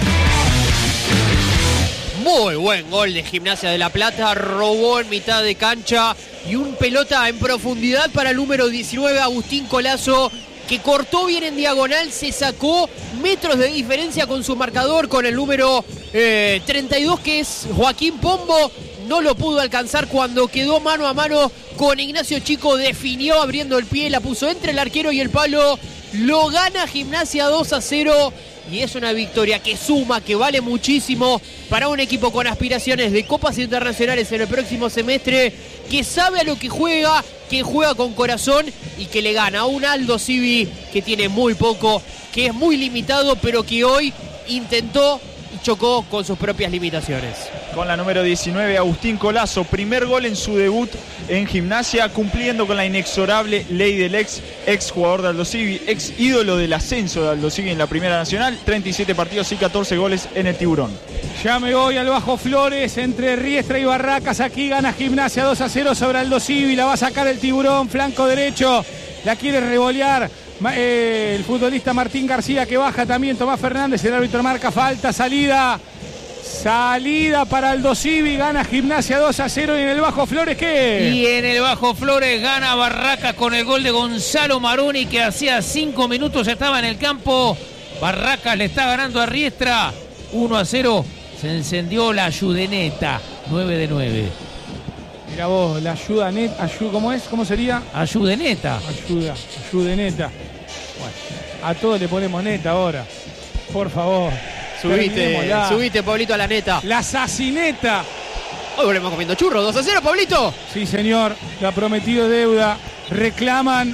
Muy buen gol de Gimnasia de La Plata. Robó en mitad de cancha y un pelota en profundidad para el número diecinueve, Agustín Colazo, que cortó bien en diagonal, se sacó metros de diferencia con su marcador, con el número eh, treinta y dos, que es Joaquín Pombo. No lo pudo alcanzar cuando quedó mano a mano con Ignacio Chico. Definió abriendo el pie, la puso entre el arquero y el palo. Lo gana Gimnasia dos a cero. Y es una victoria que suma, que vale muchísimo para un equipo con aspiraciones de copas internacionales en el próximo semestre, que sabe a lo que juega, que juega con corazón y que le gana a un Aldo Civi que tiene muy poco, que es muy limitado, pero que hoy intentó y chocó con sus propias limitaciones. Con la número diecinueve, Agustín Colazo, primer gol en su debut en Gimnasia, cumpliendo con la inexorable ley del ex, ex jugador de Aldo Civi, ex ídolo del ascenso de Aldo Civi en la Primera Nacional, treinta y siete partidos y catorce goles en el Tiburón. Ya me voy al Bajo Flores, entre Riestra y Barracas, aquí gana Gimnasia dos a cero sobre Aldo Civi, la va a sacar el Tiburón, flanco derecho, la quiere revolear eh, el futbolista Martín García, que baja también Tomás Fernández, el árbitro marca falta, salida. Salida para Aldo Civi, gana Gimnasia dos a cero. Y en el Bajo Flores, ¿qué? Y en el Bajo Flores gana Barracas con el gol de Gonzalo Maroni, que hacía cinco minutos estaba en el campo. Barracas le está ganando a Riestra uno a cero. Se encendió la ayudeneta, nueve de nueve. Mira vos, la ayuda net, ayuda, ¿cómo es? ¿Cómo sería? Ayudeneta. Ayuda, ayudeneta. Bueno, a todos le ponemos neta ahora. Por favor. Subite, subite, Pablito, a la neta. La sacineta. Hoy volvemos comiendo churros. dos a cero, Pablito. Sí, señor. La prometido deuda. Reclaman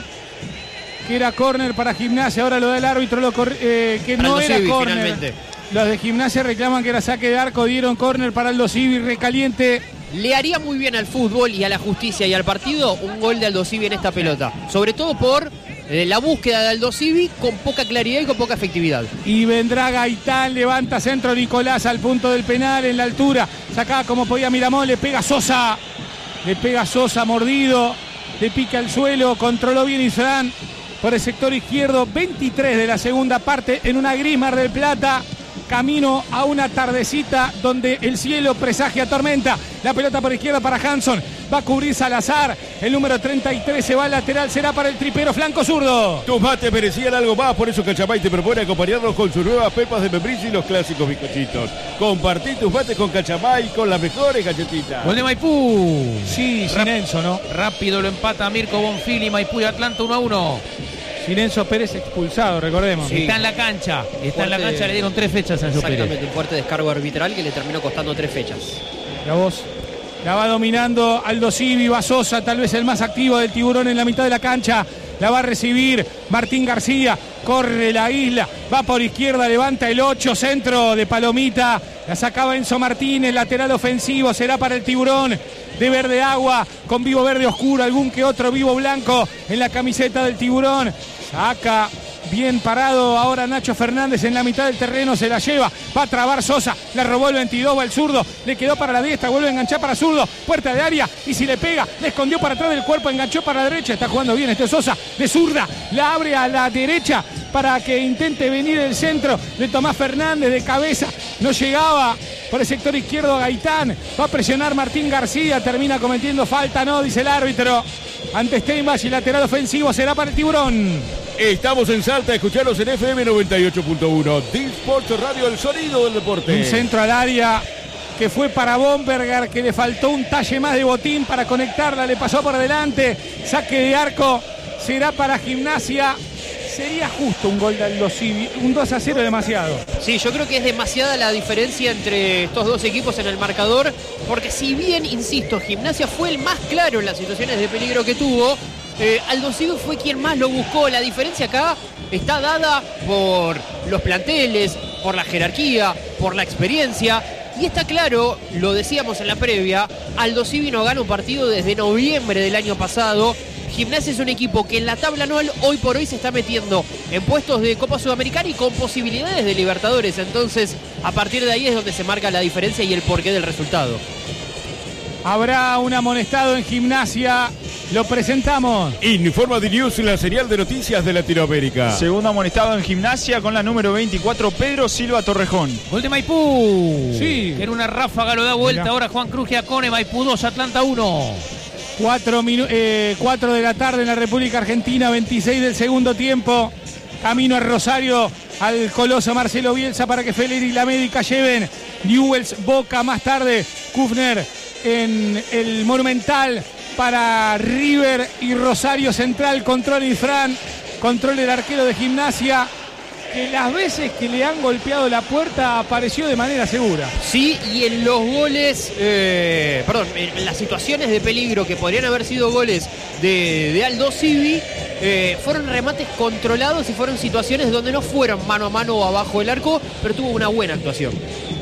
que era córner para Gimnasia. Ahora lo da el árbitro, lo eh, que para no era córner. Finalmente. Los de Gimnasia reclaman que era saque de arco. Dieron córner para Aldo Civi. Recaliente. Le haría muy bien al fútbol y a la justicia y al partido un gol de Aldo Civi en esta pelota. Sobre todo por eh, la búsqueda de Aldo Civi con poca claridad y con poca efectividad. Y vendrá Gaitán, levanta centro Nicolás al punto del penal en la altura. Sacaba como podía Miramón, le pega Sosa. Le pega Sosa mordido. Le pica al suelo, controló bien Isfran por el sector izquierdo. veintitrés de la segunda parte en una gris Mar del Plata. Camino a una tardecita donde el cielo presagia tormenta. La pelota por izquierda para Hanson. Va a cubrir Salazar. El número treinta y tres se va al lateral. Será para el tripero flanco zurdo. Tus mates merecían algo más. Por eso Cachamay te propone acompañarnos con sus nuevas pepas de membrillo y los clásicos bizcochitos. Compartí tus mates con Cachamay con las mejores galletitas. Gol de Maipú. Sí, sin Enzo, ¿no? Rápido lo empata Mirko Bonfili. Maipú y Atlanta uno a uno. Sin Enzo Pérez expulsado, recordemos. Sí. Está en la cancha, está fuerte, en la cancha, le dieron tres fechas a Enzo Pérez. Exactamente, un fuerte descargo arbitral que le terminó costando tres fechas. La voz la va dominando Aldo Civi, va Sosa, tal vez el más activo del Tiburón en la mitad de la cancha. La va a recibir Martín García, corre la isla, va por izquierda, levanta el ocho, centro de Palomita. La sacaba Enzo Martínez, lateral ofensivo, será para el Tiburón. De verde agua, con vivo verde oscuro, algún que otro vivo blanco en la camiseta del Tiburón. Saca bien parado ahora Nacho Fernández en la mitad del terreno, se la lleva, va a trabar Sosa, la robó el veintidós, va el zurdo, le quedó para la diestra, vuelve a enganchar para zurdo, puerta de área, y si le pega, le escondió para atrás del cuerpo, enganchó para la derecha, está jugando bien este Sosa, de zurda, la abre a la derecha para que intente venir el centro de Tomás Fernández de cabeza, no llegaba por el sector izquierdo Gaitán, va a presionar Martín García, termina cometiendo falta, no, dice el árbitro, ante Steinbach y lateral ofensivo será para el Tiburón. Estamos en Salta, escucharos en F M noventa y ocho punto uno. D-Sports Radio, el sonido del deporte. Un centro al área que fue para Bomberger, que le faltó un talle más de botín para conectarla, le pasó por delante. Saque de arco, será para Gimnasia. Sería justo un gol de Aldo Civi, un dos a cero demasiado. Sí, yo creo que es demasiada la diferencia entre estos dos equipos en el marcador, porque si bien, insisto, Gimnasia fue el más claro en las situaciones de peligro que tuvo, eh, Aldo Civi fue quien más lo buscó. La diferencia acá está dada por los planteles, por la jerarquía, por la experiencia. Y está claro, lo decíamos en la previa, Aldo Civi no gana un partido desde noviembre del año pasado. Gimnasia es un equipo que en la tabla anual hoy por hoy se está metiendo en puestos de Copa Sudamericana y con posibilidades de Libertadores. Entonces, a partir de ahí es donde se marca la diferencia y el porqué del resultado. Habrá un amonestado en Gimnasia. Lo presentamos. Informa de News, la serial de noticias de Latinoamérica. Segundo amonestado en Gimnasia con la número veinticuatro, Pedro Silva Torrejón. Gol de Maipú. Sí. Que era una ráfaga, lo da vuelta. Mirá. Ahora Juan Cruz Giacone, Maipú dos, Atlanta uno. Cuatro, minu- eh, cuatro de la tarde en la República Argentina, veintiséis del segundo tiempo. Camino a Rosario al coloso Marcelo Bielsa para que Feleri y la médica lleven. Newell's Boca más tarde. Kufner en el Monumental para River y Rosario Central. Control Ifrán, control el arquero de Gimnasia, que las veces que le han golpeado la puerta apareció de manera segura. Sí, y en los goles, eh, perdón, en las situaciones de peligro que podrían haber sido goles de, de Aldo Civi, eh, fueron remates controlados y fueron situaciones donde no fueron mano a mano o abajo del arco, pero tuvo una buena actuación.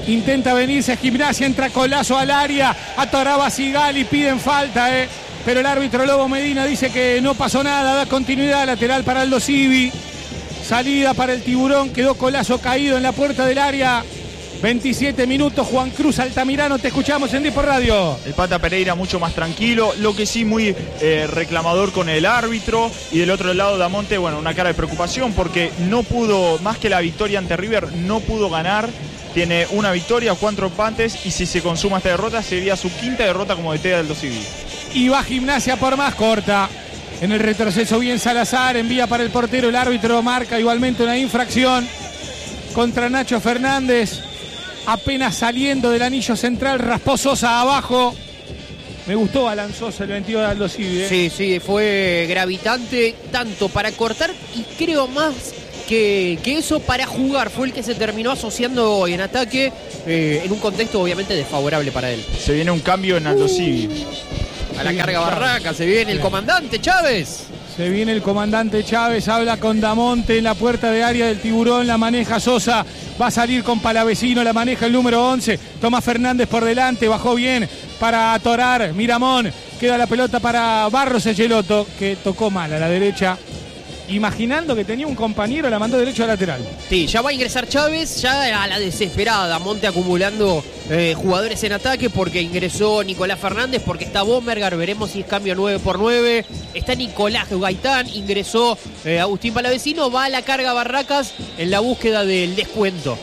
Intenta venirse a Gimnasia, entra Colazo al área, atoraba a Sigali, piden falta, eh. Pero el árbitro Lobo Medina dice que no pasó nada, da continuidad, lateral para Aldo Civi. Salida para el Tiburón, quedó Colazo caído en la puerta del área. veintisiete minutos, Juan Cruz Altamirano, te escuchamos en Depor Radio. El Pata Pereira mucho más tranquilo, lo que sí muy eh, reclamador con el árbitro. Y del otro lado Damonte, bueno, una cara de preocupación porque no pudo, más que la victoria ante River, no pudo ganar. Tiene una victoria, cuatro empates y si se consuma esta derrota sería su quinta derrota como D T de Aldo Civi. Y va Gimnasia por más, corta. En el retroceso bien Salazar, envía para el portero, el árbitro marca igualmente una infracción contra Nacho Fernández. Apenas saliendo del anillo central, raspó Sosa abajo. Me gustó Alan Sosa, el veintidós de Aldo Civi, ¿eh? Sí, sí, fue gravitante tanto para cortar y creo más que, que eso para jugar. Fue el que se terminó asociando en ataque eh, en un contexto obviamente desfavorable para él. Se viene un cambio en Aldo Civi. Uh, a la carga Barraca, se viene el comandante Chávez. Se viene el comandante Chávez, habla con Damonte en la puerta de área del Tiburón, la maneja Sosa, va a salir con Palavecino, la maneja el número once, Tomás Fernández por delante, bajó bien para atorar Miramón, queda la pelota para Barros Echeloto, que tocó mal a la derecha, imaginando que tenía un compañero, la mandó derecho al lateral. Sí, ya va a ingresar Chávez, ya a la desesperada, Monte acumulando eh, jugadores en ataque porque ingresó Nicolás Fernández, porque está Bombergar, veremos si es cambio nueve por nueve, está Nicolás Gaitán, ingresó eh, Agustín Palavecino, va a la carga Barracas en la búsqueda del descuento.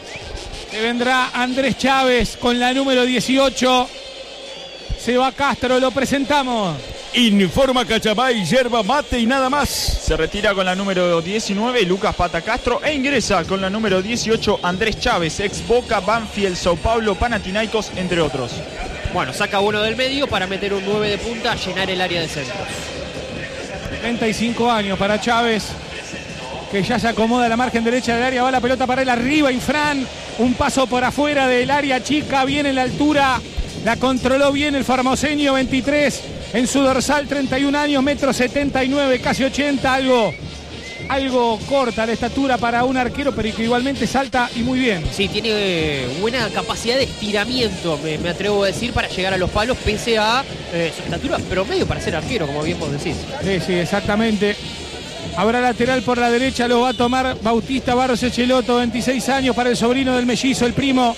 Se vendrá Andrés Chávez con la número dieciocho, se va Castro, lo presentamos. Informa Cachamay, yerba mate y nada más. Se retira con la número diecinueve Lucas Pata Castro e ingresa con la número dieciocho Andrés Chávez, ex Boca, Banfield, Sao Paulo, Panathinaikos, entre otros. Bueno, saca uno del medio para meter un nueve de punta a llenar el área de centros. treinta y cinco años para Chávez, que ya se acomoda a la margen derecha del área, va la pelota para él arriba, Infran, un paso por afuera del área chica, bien en la altura, la controló bien el formoseño, veintitrés. En su dorsal, treinta y un años, metro setenta y nueve, casi ochenta, algo, algo corta la estatura para un arquero, pero que igualmente salta y muy bien. Sí, tiene eh, buena capacidad de estiramiento, me, me atrevo a decir, para llegar a los palos, pese a eh, su estatura promedio para ser arquero, como bien vos decís. Sí, sí, exactamente. Habrá lateral por la derecha, lo va a tomar Bautista Barros Echeloto, veintiséis años para el sobrino del mellizo, el primo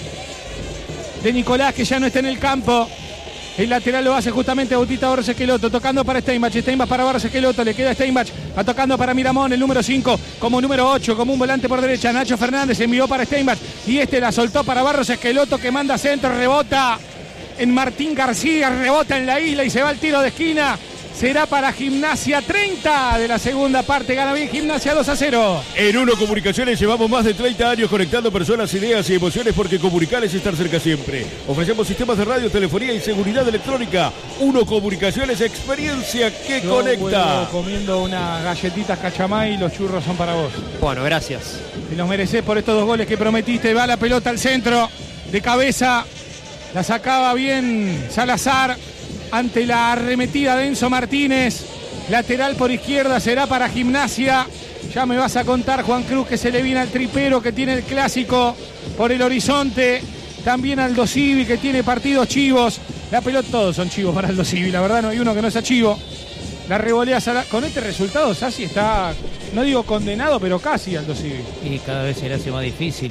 de Nicolás, que ya no está en el campo. El lateral lo hace justamente Bautista Barros Esqueloto, tocando para Steinbach, Steinbach para Barros Esqueloto, le queda Steinbach, va tocando para Miramón, el número cinco, como número ocho, como un volante por derecha, Nacho Fernández envió para Steinbach, y este la soltó para Barros Esqueloto, que manda centro, rebota en Martín García, rebota en la isla y se va al tiro de esquina. Será para Gimnasia, treinta de la segunda parte, gana bien Gimnasia dos a cero. En Uno Comunicaciones llevamos más de treinta años conectando personas, ideas y emociones porque comunicar es estar cerca siempre. Ofrecemos sistemas de radio, telefonía y seguridad electrónica. Uno Comunicaciones, experiencia que Yo conecta. vuelvo comiendo unas galletitas Cachamay y los churros son para vos. Bueno, gracias. Y los merecés por estos dos goles que prometiste. Va la pelota al centro, de cabeza, la sacaba bien Salazar. Ante la arremetida de Enzo Martínez, lateral por izquierda será para Gimnasia. Ya me vas a contar, Juan Cruz, que se le viene al tripero, que tiene el clásico por el horizonte. También Aldo Civi, que tiene partidos chivos. La pelota, todos son chivos para Aldo Civi, la verdad no hay uno que no sea chivo. La revolea Sala... Con este resultado Sassi está, no digo condenado, pero casi Aldo Civi. Y cada vez se le hace más difícil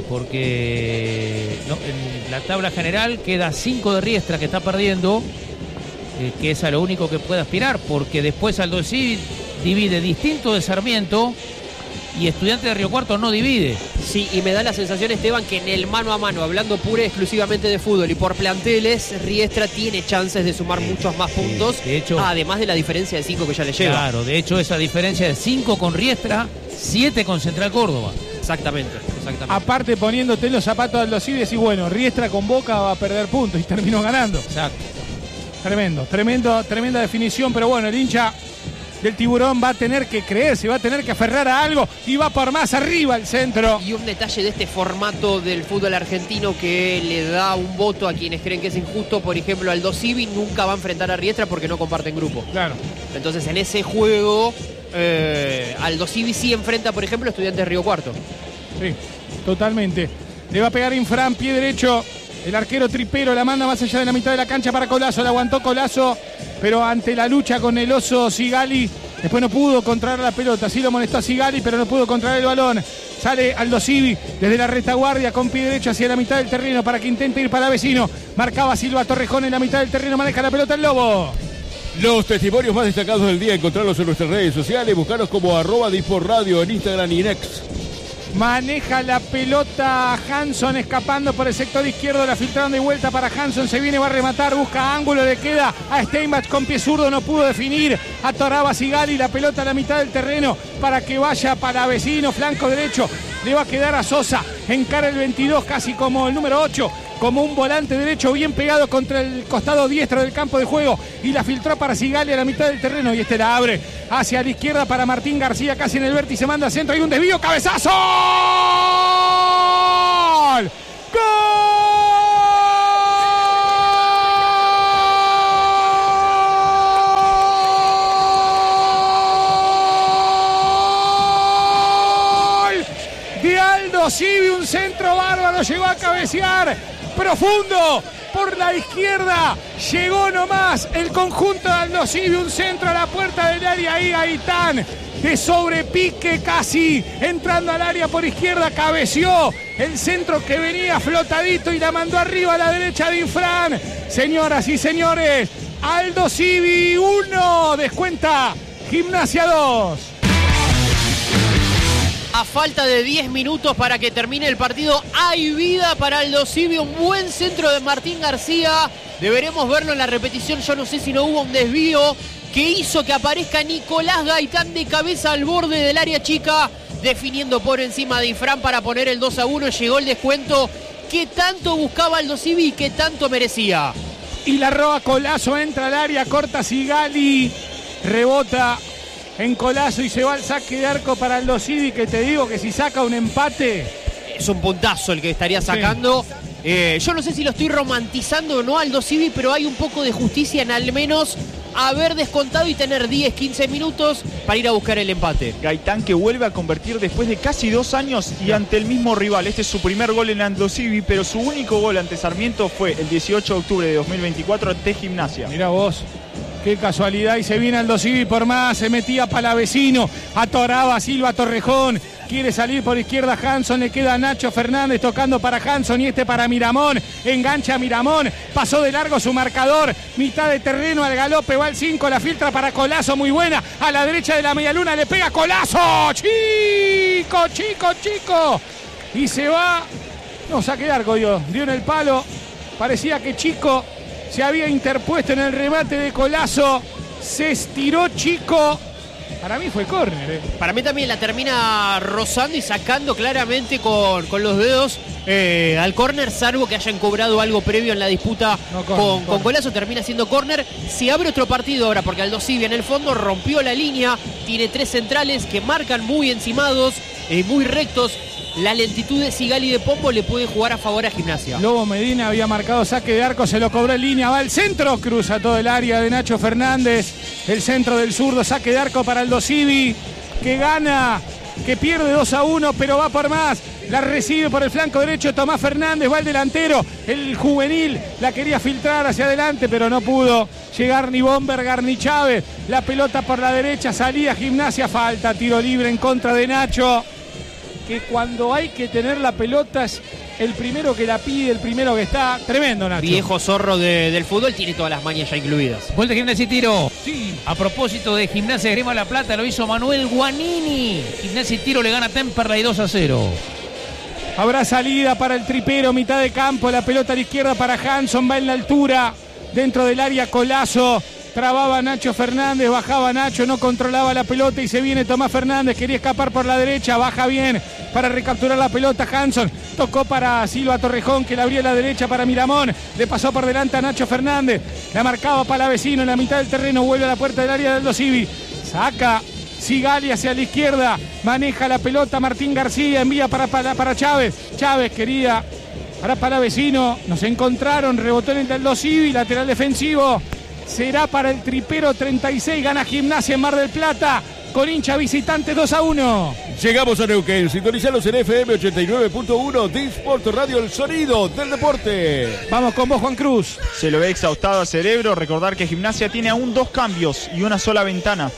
porque no, en la tabla general queda cinco de Riestra, que está perdiendo. Eh, que es a lo único que puede aspirar, porque después Aldo Civi divide distinto de Sarmiento y Estudiantes de Río Cuarto no divide. Sí, y me da la sensación, Esteban, que en el mano a mano, hablando pura y exclusivamente de fútbol y por planteles, Riestra tiene chances de sumar muchos más puntos, sí, de hecho, además de la diferencia de cinco que ya le lleva. Claro, de hecho esa diferencia de cinco con Riestra, siete con Central Córdoba. Exactamente, exactamente. Aparte poniéndote en los zapatos de Aldo Civi, decís, bueno, Riestra con Boca va a perder puntos y terminó ganando. Exacto. Tremendo, tremendo, tremenda definición, pero bueno, el hincha del Tiburón va a tener que creerse, va a tener que aferrar a algo y va por más arriba el centro. Y un detalle de este formato del fútbol argentino que le da un voto a quienes creen que es injusto, por ejemplo, Aldo Civi nunca va a enfrentar a Riestra porque no comparten grupo. Claro. Entonces en ese juego, eh, Aldo Civi sí enfrenta, por ejemplo, a Estudiantes de Río Cuarto. Sí, totalmente. Le va a pegar Infran, pie derecho. El arquero Tripero la manda más allá de la mitad de la cancha para Colazo. La aguantó Colazo, pero ante la lucha con el oso Sigali, después no pudo contraer la pelota. Sí lo molestó a Sigali, pero no pudo contraer el balón. Sale Aldo Civi desde la retaguardia con pie derecho hacia la mitad del terreno para que intente ir para vecino. Marcaba Silva Torrejón en la mitad del terreno, maneja la pelota el Lobo. Los testimonios más destacados del día, encontrarlos en nuestras redes sociales, buscarlos como arroba Disport Radio en Instagram y en X. Maneja la pelota Hanson escapando por el sector izquierdo, la filtraron de vuelta para Hanson, se viene, va a rematar, busca ángulo, le queda a Steinbach con pie zurdo, no pudo definir, atoraba Sigali, la pelota a la mitad del terreno para que vaya para vecino, flanco derecho, le va a quedar a Sosa, encara el veintidós casi como el número ocho, como un volante derecho bien pegado contra el costado diestro del campo de juego y la filtró para Sigali a la mitad del terreno y este la abre hacia la izquierda para Martín García casi en el vértice, manda centro, hay un desvío, cabezazo, ¡gol! ¡Gol! De Aldo Civi, un centro bárbaro, llegó a cabecear profundo por la izquierda, llegó nomás el conjunto de Aldo Civi, un centro a la puerta del área, ahí Gaitán de sobrepique casi entrando al área por izquierda, cabeció el centro que venía flotadito y la mandó arriba a la derecha de Infran. Señoras y señores, Aldo Civi uno, descuenta Gimnasia dos. A falta de diez minutos para que termine el partido, hay vida para Aldo Civi, un buen centro de Martín García. Deberemos verlo en la repetición, yo no sé si no hubo un desvío que hizo que aparezca Nicolás Gaitán de cabeza al borde del área chica, definiendo por encima de Infran para poner el dos a uno. Llegó el descuento que tanto buscaba Aldo Civi y que tanto merecía. Y la roba Colazo, entra al área, corta Sigali, rebota en Colazo y se va al saque de arco para Aldo Civi, que te digo que si saca un empate es un puntazo el que estaría sacando. Sí. Eh, yo no sé si lo estoy romantizando o no Aldo Civi, pero hay un poco de justicia en al menos haber descontado y tener diez, quince minutos para ir a buscar el empate. Gaitán que vuelve a convertir después de casi dos años y ante el mismo rival. Este es su primer gol en Aldo Civi, pero su único gol ante Sarmiento fue el dieciocho de octubre de dos mil veinticuatro ante Gimnasia. Mirá vos. Qué casualidad, y se viene Aldo Civi por más, se metía Palavecino, atoraba Silva Torrejón, quiere salir por izquierda Hanson, le queda Nacho Fernández tocando para Hanson y este para Miramón, engancha Miramón, pasó de largo su marcador, mitad de terreno al galope, va al cinco, la filtra para Colazo, muy buena, a la derecha de la medialuna le pega Colazo, chico, chico, chico, y se va, no, saque de arco dio, dio en el palo, parecía que Chico se había interpuesto en el remate de Colazo, se estiró Chico, para mí fue córner. Eh. Para mí también la termina rozando y sacando claramente con, con los dedos eh, al córner, salvo que hayan cobrado algo previo en la disputa no, corner, con, corner. con Colazo, termina siendo córner. Se abre otro partido ahora porque Aldo Civi en el fondo rompió la línea, tiene tres centrales que marcan muy encimados, eh, muy rectos. La lentitud de Sigali y de Pombo le puede jugar a favor a Gimnasia. Lobo Medina había marcado saque de arco, se lo cobró en línea, va al centro, cruza todo el área de Nacho Fernández, el centro del zurdo, saque de arco para Aldo Civi, que gana, que pierde dos a uno, pero va por más. La recibe por el flanco derecho Tomás Fernández, va el delantero, el juvenil, la quería filtrar hacia adelante, pero no pudo llegar ni Bombergar ni Chávez. La pelota por la derecha, salía Gimnasia, falta, tiro libre en contra de Nacho, que cuando hay que tener la pelota es el primero que la pide, el primero que está. Tremendo, Nacho. Viejo zorro de, del fútbol, tiene todas las mañas ya incluidas. Vuelta de Gimnasia y tiro. Sí. A propósito de Gimnasia Grima La Plata, lo hizo Manuel Guanini. Gimnasia y tiro le gana a Temperley dos a cero. Habrá salida para el Tripero, mitad de campo, la pelota a la izquierda para Hanson, va en la altura, dentro del área Colazo. Trababa Nacho Fernández, bajaba Nacho, no controlaba la pelota y se viene Tomás Fernández, quería escapar por la derecha, baja bien para recapturar la pelota Hanson, tocó para Silva Torrejón que la abría a la derecha para Miramón, le pasó por delante a Nacho Fernández, la marcaba Palavecino en la mitad del terreno, vuelve a la puerta del área de Aldo Civi, saca Sigali hacia la izquierda, maneja la pelota Martín García, envía para, para, para Chávez, Chávez quería para Palavecino, nos encontraron, rebotó en el de Aldo Civi, lateral defensivo. Será para el Tripero, treinta y seis, gana Gimnasia en Mar del Plata con hincha visitante dos a uno. Llegamos a Neuquén, sintonizalos en F M ochenta y nueve punto uno, Disport Radio, el sonido del deporte. Vamos con vos, Juan Cruz. Se lo ve exhaustado a Cerebro. Recordar que Gimnasia tiene aún dos cambios y una sola ventana.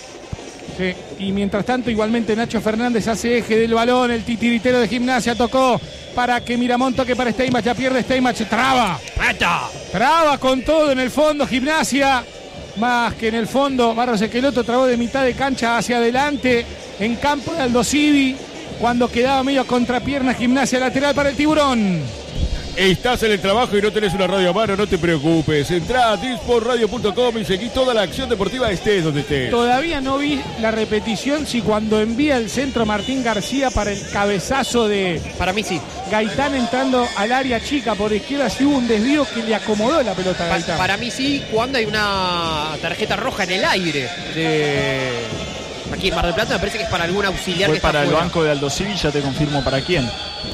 Sí, y mientras tanto, igualmente Nacho Fernández hace eje del balón. El titiritero de Gimnasia tocó para que Miramón toque para Steinbach. Ya pierde Steinbach, traba. Traba con todo en el fondo Gimnasia. Más que en el fondo, Barros Esqueloto trabó de mitad de cancha hacia adelante en campo de Aldo Civi, cuando quedaba medio a contrapierna. Gimnasia lateral para el Tiburón. Estás en el trabajo y no tenés una radio a mano, no te preocupes. Entrá a disport radio punto com y seguí toda la acción deportiva, estés donde estés. Todavía no vi la repetición si cuando envía el centro Martín García para el cabezazo de Para mí sí. Gaitán entrando al área chica por izquierda, si hubo un desvío que le acomodó la pelota a Pa- Gaitán. para mí sí, cuando hay una tarjeta roja en el aire de aquí en Mar del Plata, me parece que es para algún auxiliar Fue que está para el afuera. banco de Aldo Civi, ya te confirmo para quién.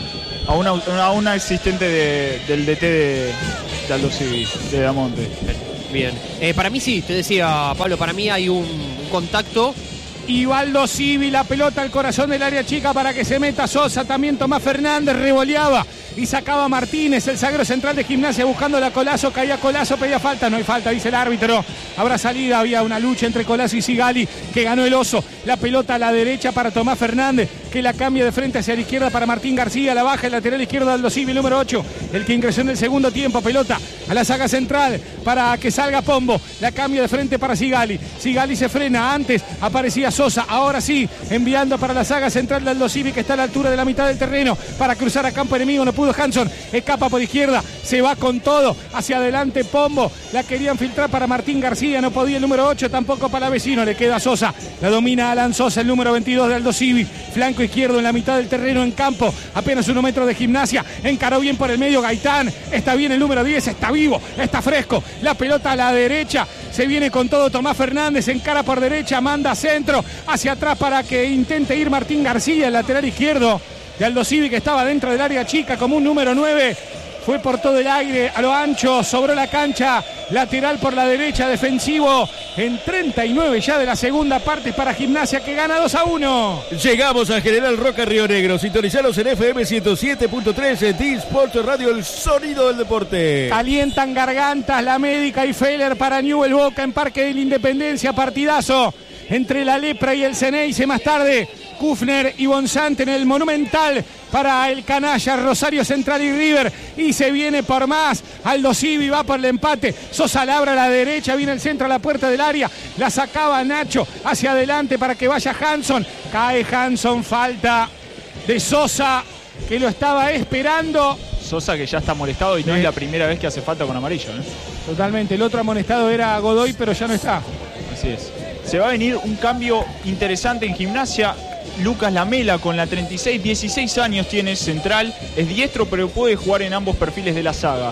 A una, a una asistente de, del D T de, de Aldo Civi, de Damonte. Bien. Eh, para mí sí, te decía Pablo, para mí hay un, un contacto. Y Aldo Civi, la pelota al corazón del área chica para que se meta Sosa. También Tomás Fernández revoleaba y sacaba Martínez, el zaguero central de Gimnasia, buscando la Colazo. Caía Colazo, pedía falta. No hay falta, dice el árbitro. Habrá salida, había una lucha entre Colazo y Sigali, que ganó el oso. La pelota a la derecha para Tomás Fernández, que la cambia de frente hacia la izquierda para Martín García. La baja el lateral izquierdo de Aldo Civi, el número ocho, el que ingresó en el segundo tiempo. Pelota a la saga central para que salga Pombo. La cambia de frente para Sigali. Sigali se frena. Antes aparecía Sosa. Ahora sí, enviando para la saga central de Aldo Civi, que está a la altura de la mitad del terreno para cruzar a campo enemigo. No pudo Hanson. Escapa por izquierda. Se va con todo. Hacia adelante Pombo. La querían filtrar para Martín García. No podía el número ocho. Tampoco para Vecino. Le queda Sosa. La domina Alan Sosa, el número veintidós de Aldo Civi. Flanco izquierdo en la mitad del terreno en campo. Apenas uno metro de Gimnasia. Encaró bien por el medio Gaitán. Está bien el número diez. Está vivo. Está fresco. La pelota a la derecha. Se viene con todo Tomás Fernández. Encara por derecha. Manda centro. Hacia atrás para que intente ir Martín García, el lateral izquierdo de Aldo Civi, que estaba dentro del área chica como un número nueve. Fue por todo el aire, a lo ancho, sobró la cancha, lateral por la derecha, defensivo en treinta y nueve ya de la segunda parte para Gimnasia, que gana dos a uno. Llegamos a General Roca, Río Negro. Sintonizalos en F M ciento siete punto tres, Disport Radio, el sonido del deporte. Calientan gargantas la Médica y Feller para Newell Boca en Parque de la Independencia. Partidazo entre la Lepra y el Ceneice. Más tarde Kufner y Bonsante en el Monumental para el canalla Rosario Central y River. Y se viene por más. Aldo Civi va por el empate. Sosa labra a la derecha. Viene el centro a la puerta del área. La sacaba Nacho hacia adelante para que vaya Hanson. Cae Hanson. Falta de Sosa, que lo estaba esperando. Sosa, que ya está molestado y no Sí. es la primera vez que hace falta con amarillo, ¿eh? Totalmente. El otro amonestado era Godoy, pero ya no está. Así es. Se va a venir un cambio interesante en Gimnasia. Lucas Lamela con la treinta y seis, dieciséis años tiene, central, es diestro pero puede jugar en ambos perfiles de la saga.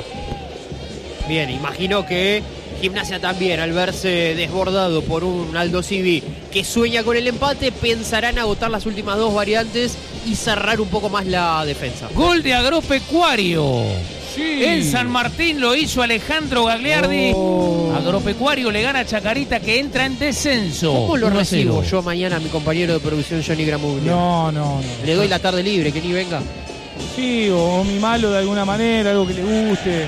Bien, imagino que Gimnasia también, al verse desbordado por un Aldo Civi que sueña con el empate, pensará en agotar las últimas dos variantes y cerrar un poco más la defensa. Gol de Agropecuario. Sí. En San Martín lo hizo Alejandro Gagliardi. Oh. Agropecuario le gana a Chacarita, que entra en descenso. ¿Cómo lo uno a recibo cero. yo mañana a mi compañero de producción Johnny Gramuglia? No, no, no. Le doy la tarde libre, que ni venga. Sí, o mi malo de alguna manera, algo que le guste.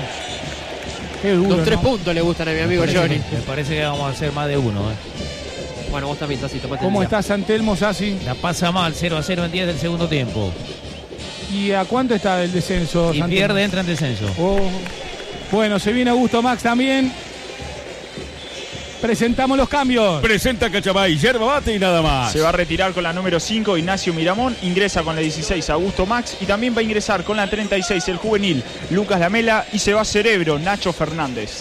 Qué duro, Los tres ¿no? puntos le gustan a mi amigo Me parece Johnny. que- Me parece que vamos a hacer más de uno. ¿eh? Bueno, vos también, Tacito, tomate el ¿Cómo día. está Santelmo, Sassi? La pasa mal, cero a cero en diez del segundo tiempo. ¿Y a cuánto está el descenso, Y Santelmo? pierde, entra en descenso. Oh. Bueno, se viene Augusto Max también. Presentamos los cambios. Presenta Cachamay, yerba mate y nada más. Se va a retirar con la número cinco Ignacio Miramón, ingresa con la dieciséis Augusto Max y también va a ingresar con la treinta y seis el juvenil Lucas Lamela y se va Cerebro Nacho Fernández.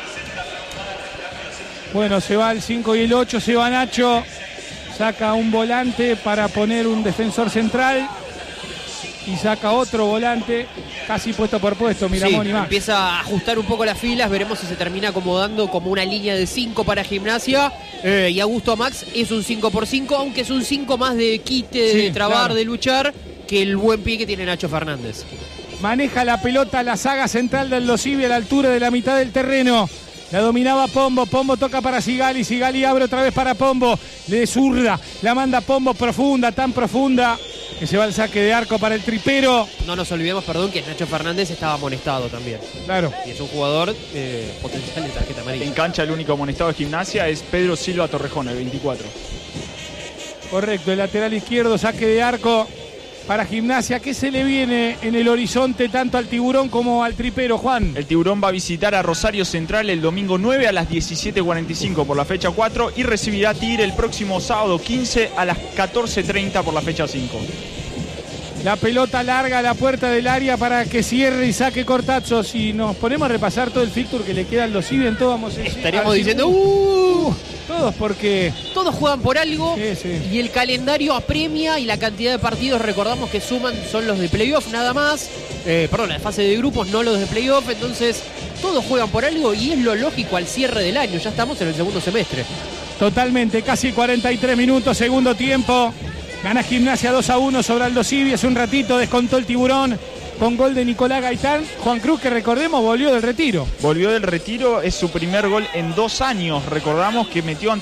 Bueno, se va el cinco y el ocho, se va Nacho. Saca un volante para poner un defensor central. Y saca otro volante, casi puesto por puesto, Miramón Sí, y Max. empieza a ajustar un poco las filas, veremos si se termina acomodando como una línea de cinco para Gimnasia. Eh, y Augusto Max es un cinco por cinco, aunque es un cinco más de quite, de Sí, trabar, claro. de luchar, que el buen pie que tiene Nacho Fernández. Maneja la pelota la saga central del Aldo Civi a la altura de la mitad del terreno. La dominaba Pombo, Pombo toca para Sigali, Sigali abre otra vez para Pombo, le zurda, la manda Pombo profunda, tan profunda, que se va el saque de arco para el tripero. No nos olvidemos, perdón, que Nacho Fernández estaba amonestado también. Claro. Y es un jugador eh, potencial de tarjeta amarilla. En cancha el único amonestado de Gimnasia es Pedro Silva Torrejón, el veinticuatro. Correcto, el lateral izquierdo, saque de arco para Gimnasia. ¿Qué se le viene en el horizonte tanto al Tiburón como al tripero, Juan? El Tiburón va a visitar a Rosario Central el domingo nueve a las diecisiete cuarenta y cinco por la fecha cuatro y recibirá a Tigre el próximo sábado quince a las catorce treinta por la fecha cinco. La pelota larga a la puerta del área para que cierre y saque Cortazzo. Si nos ponemos a repasar todo el fixture que le queda al dos I B, en todo vamos a decir, Estaríamos a decir, diciendo, uh, uh, todos porque... todos juegan por algo Sí, sí. y el calendario apremia y la cantidad de partidos, recordamos que suman, son los de playoff nada más, eh, perdón, la fase de grupos, no los de playoff, entonces todos juegan por algo y es lo lógico al cierre del año, ya estamos en el segundo semestre. Totalmente, casi cuarenta y tres minutos, segundo tiempo. Gana Gimnasia dos a uno sobre Aldo Civi. Hace un ratito descontó el Tiburón con gol de Nicolás Gaitán. Juan Cruz, que recordemos, volvió del retiro. Volvió del retiro, es su primer gol en dos años. Recordamos que metió ante